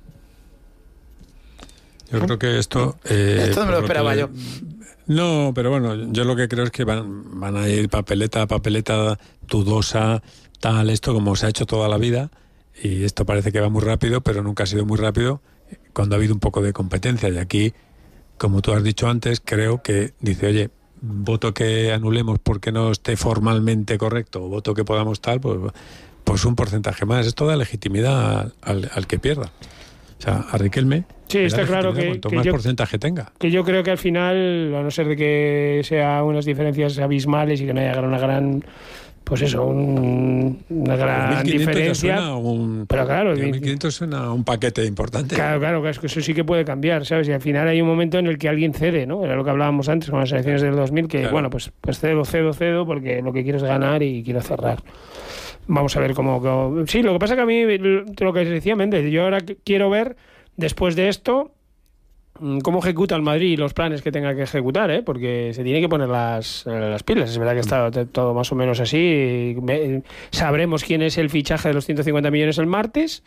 Yo creo que esto no me lo esperaba yo. No, pero bueno, yo lo que creo es que van a ir papeleta a papeleta, dudosa, tal, esto como se ha hecho toda la vida. Y esto parece que va muy rápido, pero nunca ha sido muy rápido cuando ha habido un poco de competencia. Y aquí, como tú has dicho antes, creo que dice, oye, voto que anulemos porque no esté formalmente correcto, o voto que podamos tal, pues un porcentaje más. Esto da legitimidad al que pierda. O sea, a Riquelme, sí, está claro que cuanto más porcentaje tenga. Que yo creo que al final, a no ser de que sea unas diferencias abismales y que no haya una gran... Pues eso, una gran diferencia. Pero claro, 1.500 suena un paquete importante. Claro, es que eso sí que puede cambiar, ¿sabes? Y al final hay un momento en el que alguien cede, ¿no? Era lo que hablábamos antes con las elecciones del 2000, que bueno, pues cedo, porque lo que quiero es ganar y quiero cerrar. Vamos a ver cómo... Sí, lo que pasa que a mí, lo que decía Méndez, yo ahora quiero ver, después de esto, cómo ejecuta el Madrid y los planes que tenga que ejecutar, porque se tiene que poner las pilas. Es verdad que está todo más o menos así. Sabremos quién es el fichaje de los 150 millones el martes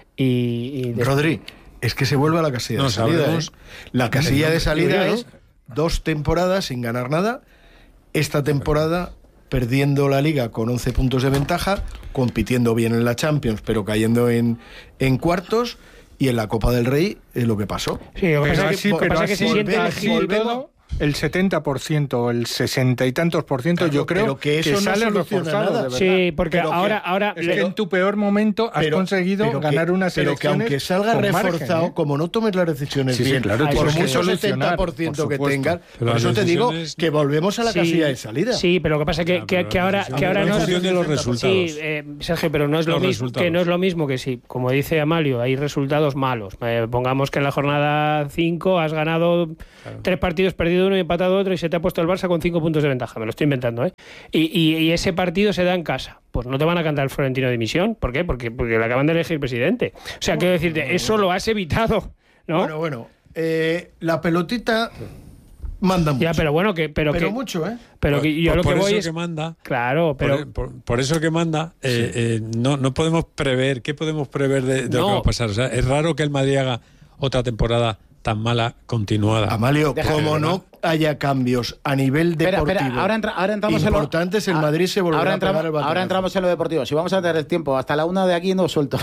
Rodri, es que se vuelve a la casilla de salida. La casilla de salida es 2 temporadas sin ganar nada. Esta temporada perdiendo la Liga con 11 puntos de ventaja, compitiendo bien en la Champions, pero cayendo en cuartos, y en la Copa del Rey es lo que pasó. Sí, lo que pasa es que se sienta todo. El 70%, el 60 y tantos %, claro, yo creo que eso sale reforzado. Sí, porque ahora es que en tu peor momento has conseguido ganar unas elecciones. Pero que aunque salga reforzado, margen, como no tomes las decisiones bien, claro, por mucho 70% que tengas, por eso te digo que volvemos a la casilla de salida. Sí, pero lo que pasa es que ahora no es de los resultados. Sí, Sergio, pero no es lo mismo que no es lo mismo que si, como dice Amalio, hay resultados malos. Pongamos que en la jornada 5 has ganado 3 partidos, perdido uno y empatado otro, y se te ha puesto el Barça con 5 puntos de ventaja. Me lo estoy inventando, y ese partido se da en casa. Pues no te van a cantar el Florentino de dimisión. ¿Por qué? Porque le acaban de elegir presidente. O sea, quiero decirte, eso lo has evitado, ¿no? Bueno, la pelotita manda mucho. Ya, pero bueno, pero mucho, Pero yo lo que voy es... que manda. Claro, pero... Por eso que manda, no podemos prever. ¿Qué podemos prever de lo que va a pasar? O sea, es raro que el Madrid haga otra temporada tan mala continuada. Amalio, como no haya cambios a nivel deportivo. Espera, ahora entramos importantes, el Madrid se volverá a pegar el batacazo. Ahora entramos en lo deportivo. Si vamos a tener tiempo hasta la 1 de aquí, no suelto.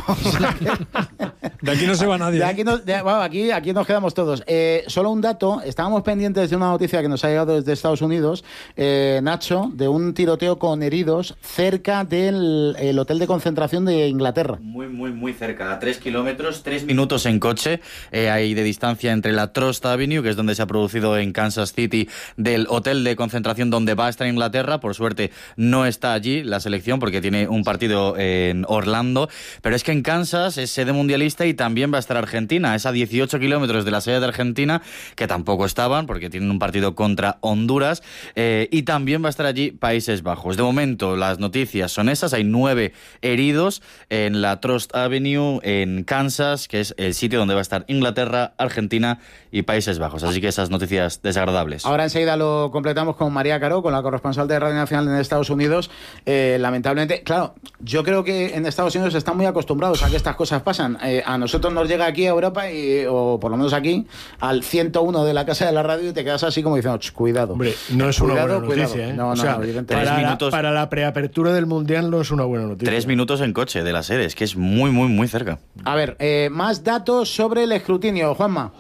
De aquí no se va nadie. Aquí nos quedamos todos. Solo un dato. Estábamos pendientes de una noticia que nos ha llegado desde Estados Unidos, Nacho, de un tiroteo con heridos cerca del hotel de concentración de Inglaterra. Muy cerca. A 3 kilómetros, 3 minutos en coche. Hay de distancia entre la Trust Avenue, que es donde se ha producido en Kansas City, del hotel de concentración donde va a estar Inglaterra. Por suerte no está allí la selección porque tiene un partido en Orlando, pero es que en Kansas es sede mundialista y también va a estar Argentina. Es a 18 kilómetros de la sede de Argentina, que tampoco estaban porque tienen un partido contra Honduras, y también va a estar allí Países Bajos. De momento las noticias son esas. Hay 9 heridos en la Trust Avenue en Kansas, que es el sitio donde va a estar Inglaterra, Argentina y Países Bajos. Así que esas noticias desagradables. Ahora enseguida lo completamos con María Caro, con la corresponsal de Radio Nacional en Estados Unidos. Lamentablemente, claro, yo creo que en Estados Unidos están muy acostumbrados a que estas cosas pasan. A nosotros nos llega aquí a Europa, o por lo menos aquí, al 101 de la casa de la radio, y te quedas así como diciendo, cuidado. Hombre, no es una buena noticia, No, para la preapertura del Mundial no es una buena noticia. 3 minutos en coche de la sede, es que es muy cerca. A ver, más datos sobre el escrutinio, Juanma.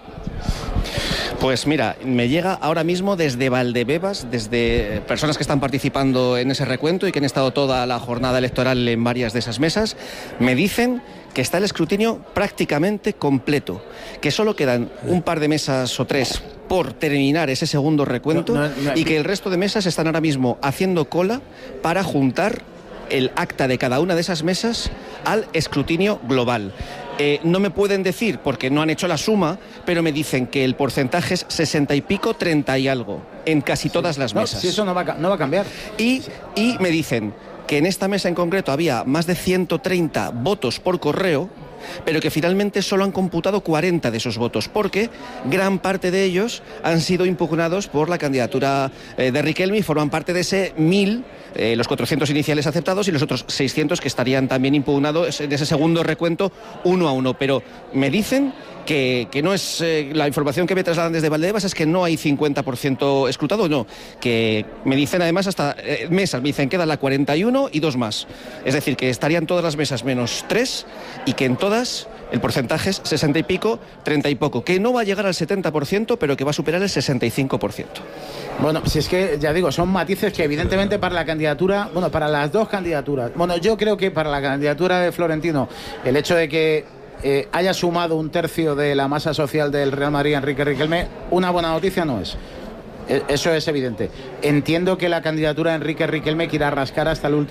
Pues mira, me llega ahora mismo desde Valdebebas, desde personas que están participando en ese recuento y que han estado toda la jornada electoral en varias de esas mesas, me dicen que está el escrutinio prácticamente completo, que solo quedan un par de mesas o 3 por terminar ese segundo recuento, y que el resto de mesas están ahora mismo haciendo cola para juntar el acta de cada una de esas mesas al escrutinio global. No me pueden decir porque no han hecho la suma, pero me dicen que el porcentaje es 60 y pico, 30 y algo en casi todas las mesas. Si eso no va a cambiar. Y me dicen que en esta mesa en concreto había más de 130 votos por correo, pero que finalmente solo han computado 40 de esos votos, porque gran parte de ellos han sido impugnados por la candidatura de Riquelme y forman parte de ese 1000, los 400 iniciales aceptados y los otros 600 que estarían también impugnados en ese segundo recuento 1 a 1. Pero me dicen que no es la información que me trasladan desde Valdebebas es que no hay 50% escrutado, no, que me dicen además hasta mesas, me dicen quedan la 41 y 2 más, es decir, que estarían todas las mesas menos 3 y que en todas el porcentaje es 60 y pico, 30 y poco, que no va a llegar al 70%, pero que va a superar el 65%. Bueno, si es que, ya digo, son matices que evidentemente para la candidatura, bueno, para las dos candidaturas, bueno, yo creo que para la candidatura de Florentino, el hecho de que haya sumado un tercio de la masa social del Real Madrid Enrique Riquelme, una buena noticia no es. Eso es evidente. Entiendo que la candidatura de Enrique Riquelme quiera rascar hasta la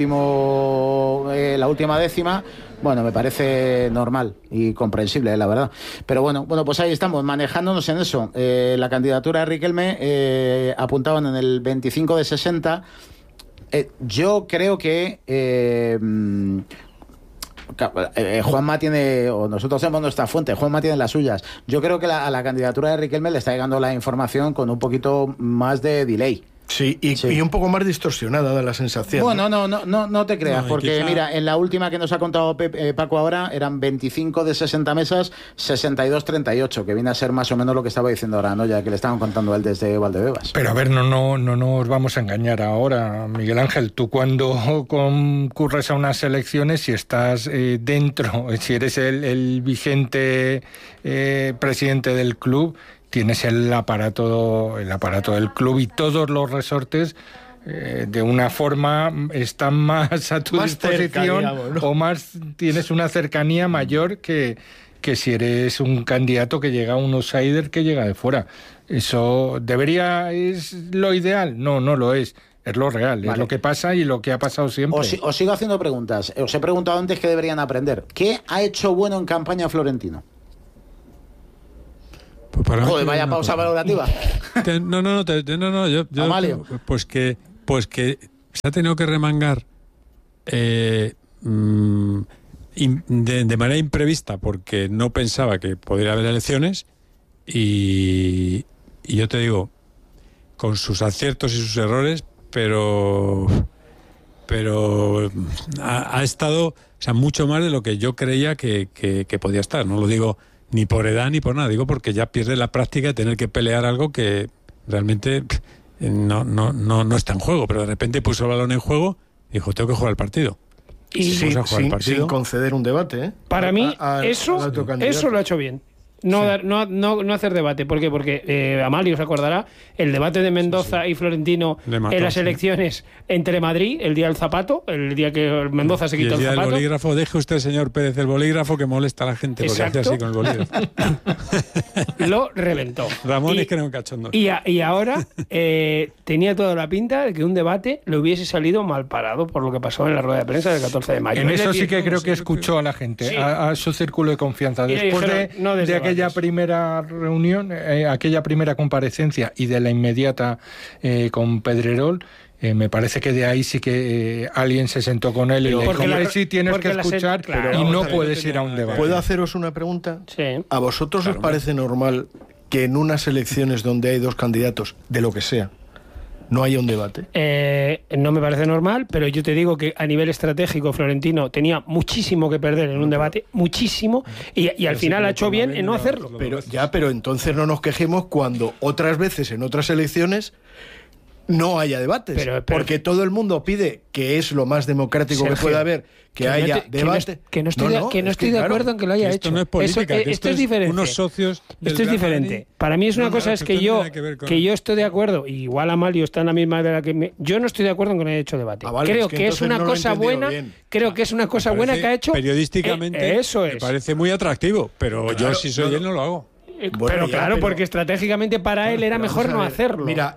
última décima. Bueno, me parece normal y comprensible, la verdad. Pero bueno, pues ahí estamos, manejándonos en eso. La candidatura de Riquelme apuntaban en el 25 de 60. Yo creo que... Juanma tiene, o nosotros tenemos nuestra fuente, Juanma tiene las suyas. Yo creo que a la candidatura de Riquelme le está llegando la información con un poquito más de delay. Sí, y un poco más distorsionada da la sensación. Bueno, no te creas, porque quizá... mira, en la última que nos ha contado Paco ahora eran 25 de 60 mesas, 62-38, que viene a ser más o menos lo que estaba diciendo ahora, ¿no? Ya que le estaban contando él desde Valdebebas. Pero a ver, no nos vamos a engañar ahora, Miguel Ángel. Tú cuando concurres a unas elecciones, si estás dentro, si eres el vigente presidente del club, tienes el aparato del club y todos los resortes de una forma están más a tu disposición cerca, digamos, ¿no? O más tienes una cercanía mayor que si eres un candidato que llega, un outsider que llega de fuera. ¿Eso es lo ideal? No lo es. Es lo real, vale. Es lo que pasa y lo que ha pasado siempre. Os sigo haciendo preguntas. Os he preguntado antes qué deberían aprender. ¿Qué ha hecho bueno en campaña Florentino? Pues joder, vaya pausa valorativa. Yo Amalio. Pues que se ha tenido que remangar de manera imprevista porque no pensaba que podría haber elecciones y yo te digo, con sus aciertos y sus errores, pero ha estado, o sea, mucho más de lo que yo creía que podía estar. No lo digo ni por edad ni por nada, digo porque ya pierde la práctica de tener que pelear algo que realmente no está en juego, pero de repente puso el balón en juego y dijo, tengo que jugar el partido. Y sin conceder un debate, ¿eh? Para mí, eso lo ha hecho bien. No hacer debate. ¿Por qué? Porque Amalio se acordará el debate de Mendoza y Florentino en las elecciones entre Madrid, el día del zapato, el día que Mendoza se quitó el zapato. El bolígrafo, deje usted, señor Pérez, el bolígrafo que molesta a la gente. Exacto. Porque hace así con el bolígrafo. Lo reventó. Ramón es que era un cachondo. Y ahora tenía toda la pinta de que un debate le hubiese salido mal parado por lo que pasó en la rueda de prensa del 14 de mayo. En eso sí que creo que escuchó a la gente, sí, a su círculo de confianza. Después de aquella primera reunión, aquella primera comparecencia y de la inmediata con Pedrerol, me parece que de ahí sí que alguien se sentó con él y le dijo, sí, tienes que escuchar, y no puedes ir a un debate. ¿Puedo haceros una pregunta? Sí. ¿A vosotros os parece normal que en unas elecciones donde hay dos candidatos, de lo que sea, no haya un debate? No me parece normal, pero yo te digo que a nivel estratégico Florentino tenía muchísimo que perder en un debate, muchísimo, y al final ha hecho bien en no hacerlo. Pero entonces no nos quejemos cuando otras veces en otras elecciones no haya debates, porque todo el mundo pide, que es lo más democrático, Sergio, que pueda haber, que haya debate. Que no estoy de acuerdo en que lo haya hecho. Esto no es política, esto es diferente. Unos socios esto es diferente. Para mí es una cosa es que yo estoy de acuerdo, y igual Amalio está en la misma de la que yo no estoy de acuerdo en que no haya hecho debate. Creo que es una cosa buena, creo que es una cosa buena que ha hecho. Periodísticamente eso es. Me parece muy atractivo, pero yo si soy él no lo hago. Pero porque estratégicamente para él era mejor no hacerlo. Mira,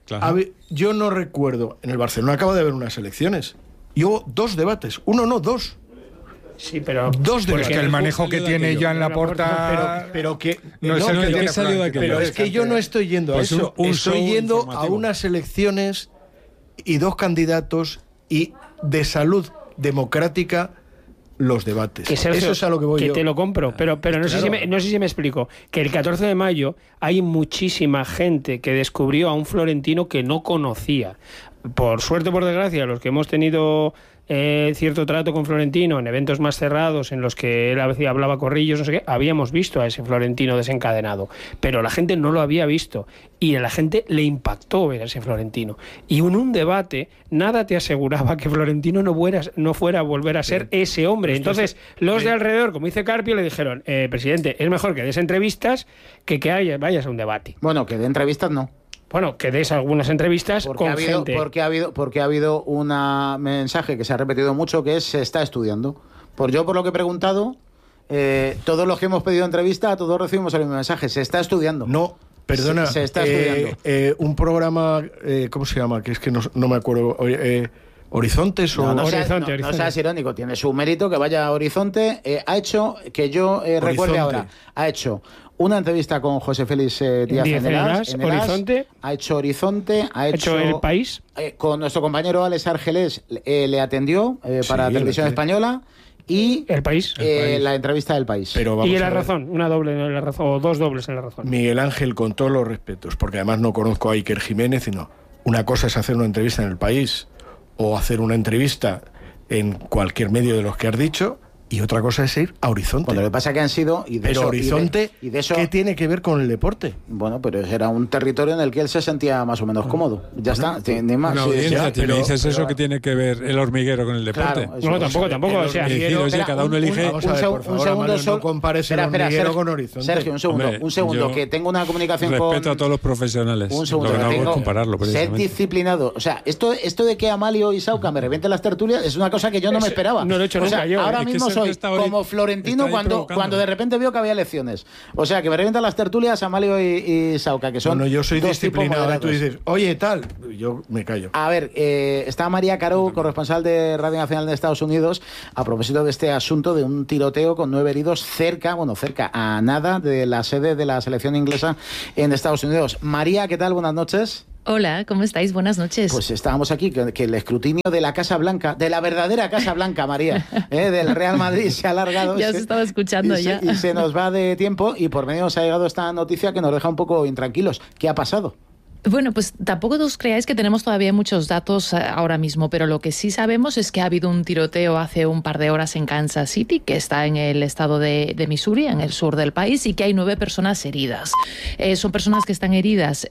yo no recuerdo, en el Barcelona acaba de haber unas elecciones y hubo dos debates, dos. Sí, pero dos debates. Porque el manejo que tiene ya en la porta, pero que no es el que salió de aquello. Pero es que yo no estoy yendo a eso, estoy yendo a unas elecciones y dos candidatos y de salud democrática los debates. Que Sergio, eso es a lo que voy yo. Te lo compro, pero no sé si me explico. Que el 14 de mayo hay muchísima gente que descubrió a un Florentino que no conocía. Por suerte o por desgracia, los que hemos tenido cierto trato con Florentino en eventos más cerrados en los que él a veces hablaba corrillos, no sé qué, habíamos visto a ese Florentino desencadenado, pero la gente no lo había visto y a la gente le impactó ver a ese Florentino. Y en un debate nada te aseguraba que Florentino no fuera a volver a ser ese hombre. Entonces los de alrededor, como dice Carpio, le dijeron, presidente, es mejor que des entrevistas que vayas a un debate. Bueno, que de entrevistas no. Bueno, que des algunas entrevistas con gente. Porque ha habido un mensaje que se ha repetido mucho, que es se está estudiando. Por lo que he preguntado, todos los que hemos pedido entrevista, todos recibimos el mismo mensaje, se está estudiando. No, perdona, se está estudiando. Un programa, ¿cómo se llama? Que es que no me acuerdo. ¿Horizontes o...? No seas irónico, tiene su mérito que vaya a Horizonte. Ha hecho, que yo recuerde ahora, ha hecho una entrevista con José Félix Díaz en Eras, Horizonte. Ha hecho Horizonte, ha hecho El País. Con nuestro compañero Alex Argelés le atendió para Televisión Española y El País. la entrevista del País. Pero y en La Razón, una doble en La Razón, o dos dobles en La Razón. Miguel Ángel, con todos los respetos, porque además no conozco a Iker Jiménez, sino una cosa es hacer una entrevista en El País o hacer una entrevista en cualquier medio de los que has dicho, y otra cosa es ir a Horizonte. Bueno, lo que pasa es que han sido... Pero Horizonte, y de eso, ¿qué tiene que ver con el deporte? Bueno, pero era un territorio en el que él se sentía más o menos cómodo. Ya está, ni más. Una audiencia, pero dices eso que tiene que ver el hormiguero con el deporte. Claro, no, tampoco. O sea, cada uno elige... Vamos a ver, por favor, no compares el hormiguero con Horizonte. Sergio, un segundo, que tengo una comunicación respeto a todos los profesionales. Un segundo, no puedo compararlo, ser disciplinado. O sea, esto de que Amalio y Sauca me revienten las tertulias es una cosa que yo no me esperaba. No lo he hecho nunca yo. Ahora mismo soy como Florentino cuando de repente veo que había elecciones. O sea, que me revientan las tertulias Amalio y Sauca, que son... Bueno, yo soy dos disciplinado. tipos Tú dices, oye, tal, yo me callo. A ver, está María Caro, corresponsal de Radio Nacional de Estados Unidos, a propósito de este asunto de un tiroteo con 9 heridos cerca a nada de la sede de la selección inglesa en Estados Unidos. María, ¿qué tal? Buenas noches. Hola, ¿cómo estáis? Buenas noches. Pues estábamos aquí, que el escrutinio de la Casa Blanca, de la verdadera Casa Blanca, María, del Real Madrid se ha alargado. Ya os estaba escuchando y se nos va de tiempo, y por medio nos ha llegado esta noticia que nos deja un poco intranquilos. ¿Qué ha pasado? Bueno, pues tampoco os creáis que tenemos todavía muchos datos ahora mismo, pero lo que sí sabemos es que ha habido un tiroteo hace un par de horas en Kansas City, que está en el estado de Missouri, en el sur del país, y que hay 9 personas heridas. Son personas que están heridas,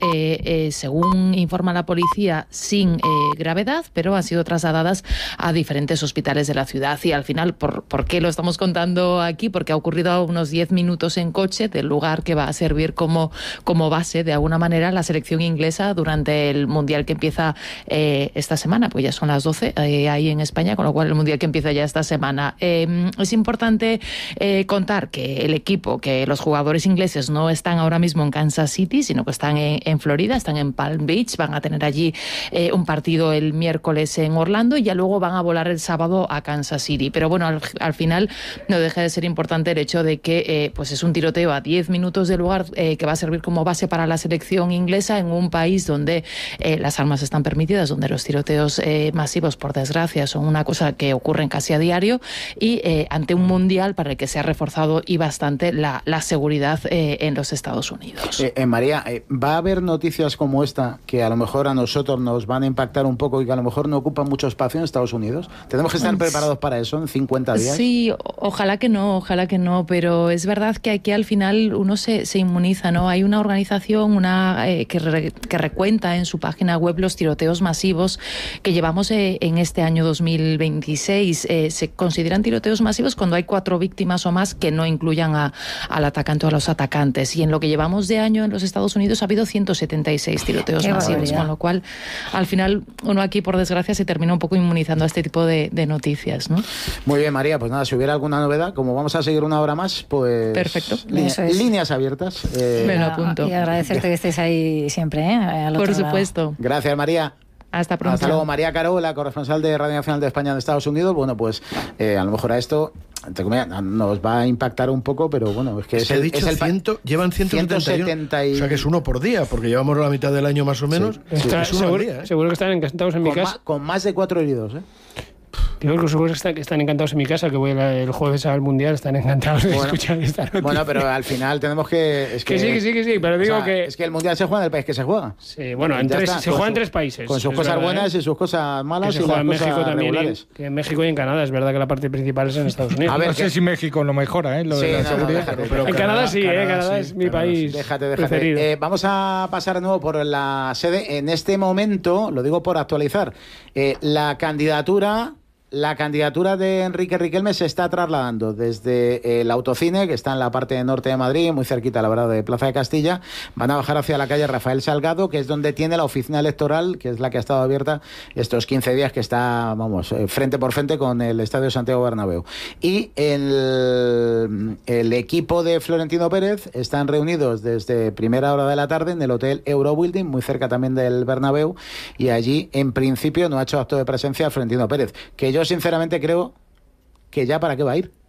según informa la policía, sin gravedad, pero han sido trasladadas a diferentes hospitales de la ciudad. Y al final, ¿por qué lo estamos contando aquí? Porque ha ocurrido a unos 10 minutos en coche del lugar que va a servir como base, de alguna manera, la selección inglesa durante el Mundial que empieza esta semana, pues ya son las 12 ahí en España, con lo cual el Mundial que empieza ya esta semana. Es importante contar que el equipo, que los jugadores ingleses no están ahora mismo en Kansas City, sino que están en Florida, están en Palm Beach, van a tener allí un partido el miércoles en Orlando y ya luego van a volar el sábado a Kansas City. Pero bueno, al final no deja de ser importante el hecho de que pues es un tiroteo a 10 minutos del lugar que va a servir como base para la selección inglesa en un país donde las armas están permitidas, donde los tiroteos masivos, por desgracia, son una cosa que ocurren casi a diario, y ante un mundial para el que se ha reforzado y bastante la seguridad en los Estados Unidos. María, ¿va a haber noticias como esta que a lo mejor a nosotros nos van a impactar un poco y que a lo mejor no ocupan mucho espacio en Estados Unidos? ¿Tenemos que estar preparados para eso en 50 días? Sí, ojalá que no, pero es verdad que aquí al final uno se inmuniza, ¿no? Hay una organización que recuenta en su página web los tiroteos masivos que llevamos en este año 2026. Se consideran tiroteos masivos cuando hay 4 víctimas o más que no incluyan al atacante o a los atacantes. Y en lo que llevamos de año en los Estados Unidos ha habido 176 tiroteos masivos, con lo cual al final uno aquí, por desgracia, se termina un poco inmunizando a este tipo de noticias, ¿no? Muy bien, María, pues nada, si hubiera alguna novedad, como vamos a seguir una hora más, pues... Perfecto. Líneas abiertas. Me lo apunto. Y agradecerte que estés ahí siempre, Por supuesto. Gracias, María. Hasta pronto. Hasta luego. María Caro, la corresponsal de Radio Nacional de España en Estados Unidos. Bueno, pues a lo mejor a esto nos va a impactar un poco, pero bueno, es que llevan 171. O sea que es uno por día, porque llevamos la mitad del año más o menos. Sí. Seguro que están encantados en mi casa. Con más de 4 heridos, Digo que seguro que están encantados en mi casa, que voy el jueves al Mundial, están encantados de escuchar esta noticia. Bueno, pero al final tenemos que... Que sí, pero digo que... Es que el Mundial se juega en el país que se juega. Sí, bueno, se juega en 3 países. Con sus cosas buenas y sus cosas malas. Que se juega en México también, que en México y en Canadá. Es verdad que la parte principal es en Estados Unidos. A ver, no sé si México lo mejora, lo de la seguridad. Pero en Canadá sí, Canadá es mi país preferido. Vamos a pasar de nuevo por la sede. En este momento, lo digo por actualizar, la candidatura de Enrique Riquelme se está trasladando desde el Autocine, que está en la parte norte de Madrid, muy cerquita, la verdad, de Plaza de Castilla. Van a bajar hacia la calle Rafael Salgado, que es donde tiene la oficina electoral, que es la que ha estado abierta estos 15 días, que está, frente por frente con el Estadio Santiago Bernabéu. Y el equipo de Florentino Pérez están reunidos desde primera hora de la tarde en el Hotel Eurobuilding, muy cerca también del Bernabéu, y allí, en principio, no ha hecho acto de presencia Florentino Pérez, que yo sinceramente creo que ya para qué va a ir.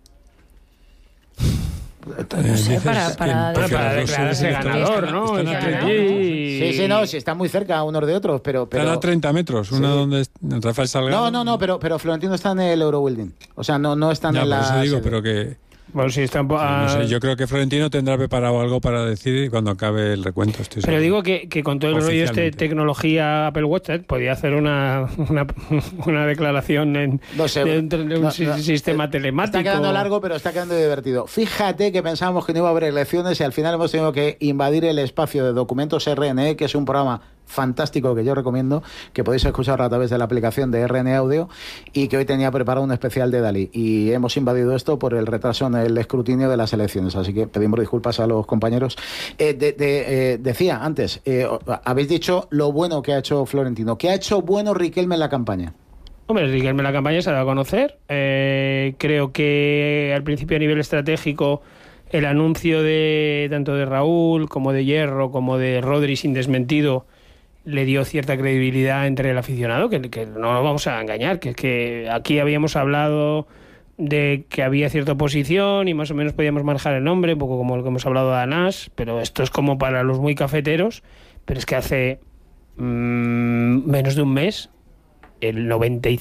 No sé, para declararse ganador, ¿no? Sí, no, sí, están muy cerca unos de otros, pero... Están a 30 metros, sí. Una donde Rafael Salgado... No, pero Florentino está en el Eurobuilding. O sea, no están en la... Por eso digo, pero que... Bueno, sí, están no sé, yo creo que Florentino tendrá preparado algo para decir cuando acabe el recuento. Pero digo que con todo el rollo tecnología Apple Watch podía hacer una declaración en un sistema telemático. Está quedando largo, pero está quedando divertido. Fíjate que pensábamos que no iba a haber elecciones y al final hemos tenido que invadir el espacio de Documentos RNE, que es un programa fantástico que yo recomiendo, que podéis escuchar a través de la aplicación de RN Audio, y que hoy tenía preparado un especial de Dalí, y hemos invadido esto por el retraso en el escrutinio de las elecciones, así que pedimos disculpas a los compañeros. Decía antes, habéis dicho lo bueno que ha hecho Florentino. ¿Qué ha hecho bueno Riquelme en la campaña? Hombre, Riquelme en la campaña se ha dado a conocer. Creo que al principio a nivel estratégico el anuncio de tanto de Raúl como de Hierro como de Rodri sin desmentido le dio cierta credibilidad entre el aficionado, que no nos vamos a engañar, que aquí habíamos hablado de que había cierta oposición y más o menos podíamos manejar el nombre, un poco como lo que hemos hablado de Anás, pero esto es como para los muy cafeteros, pero es que hace menos de un mes el 95%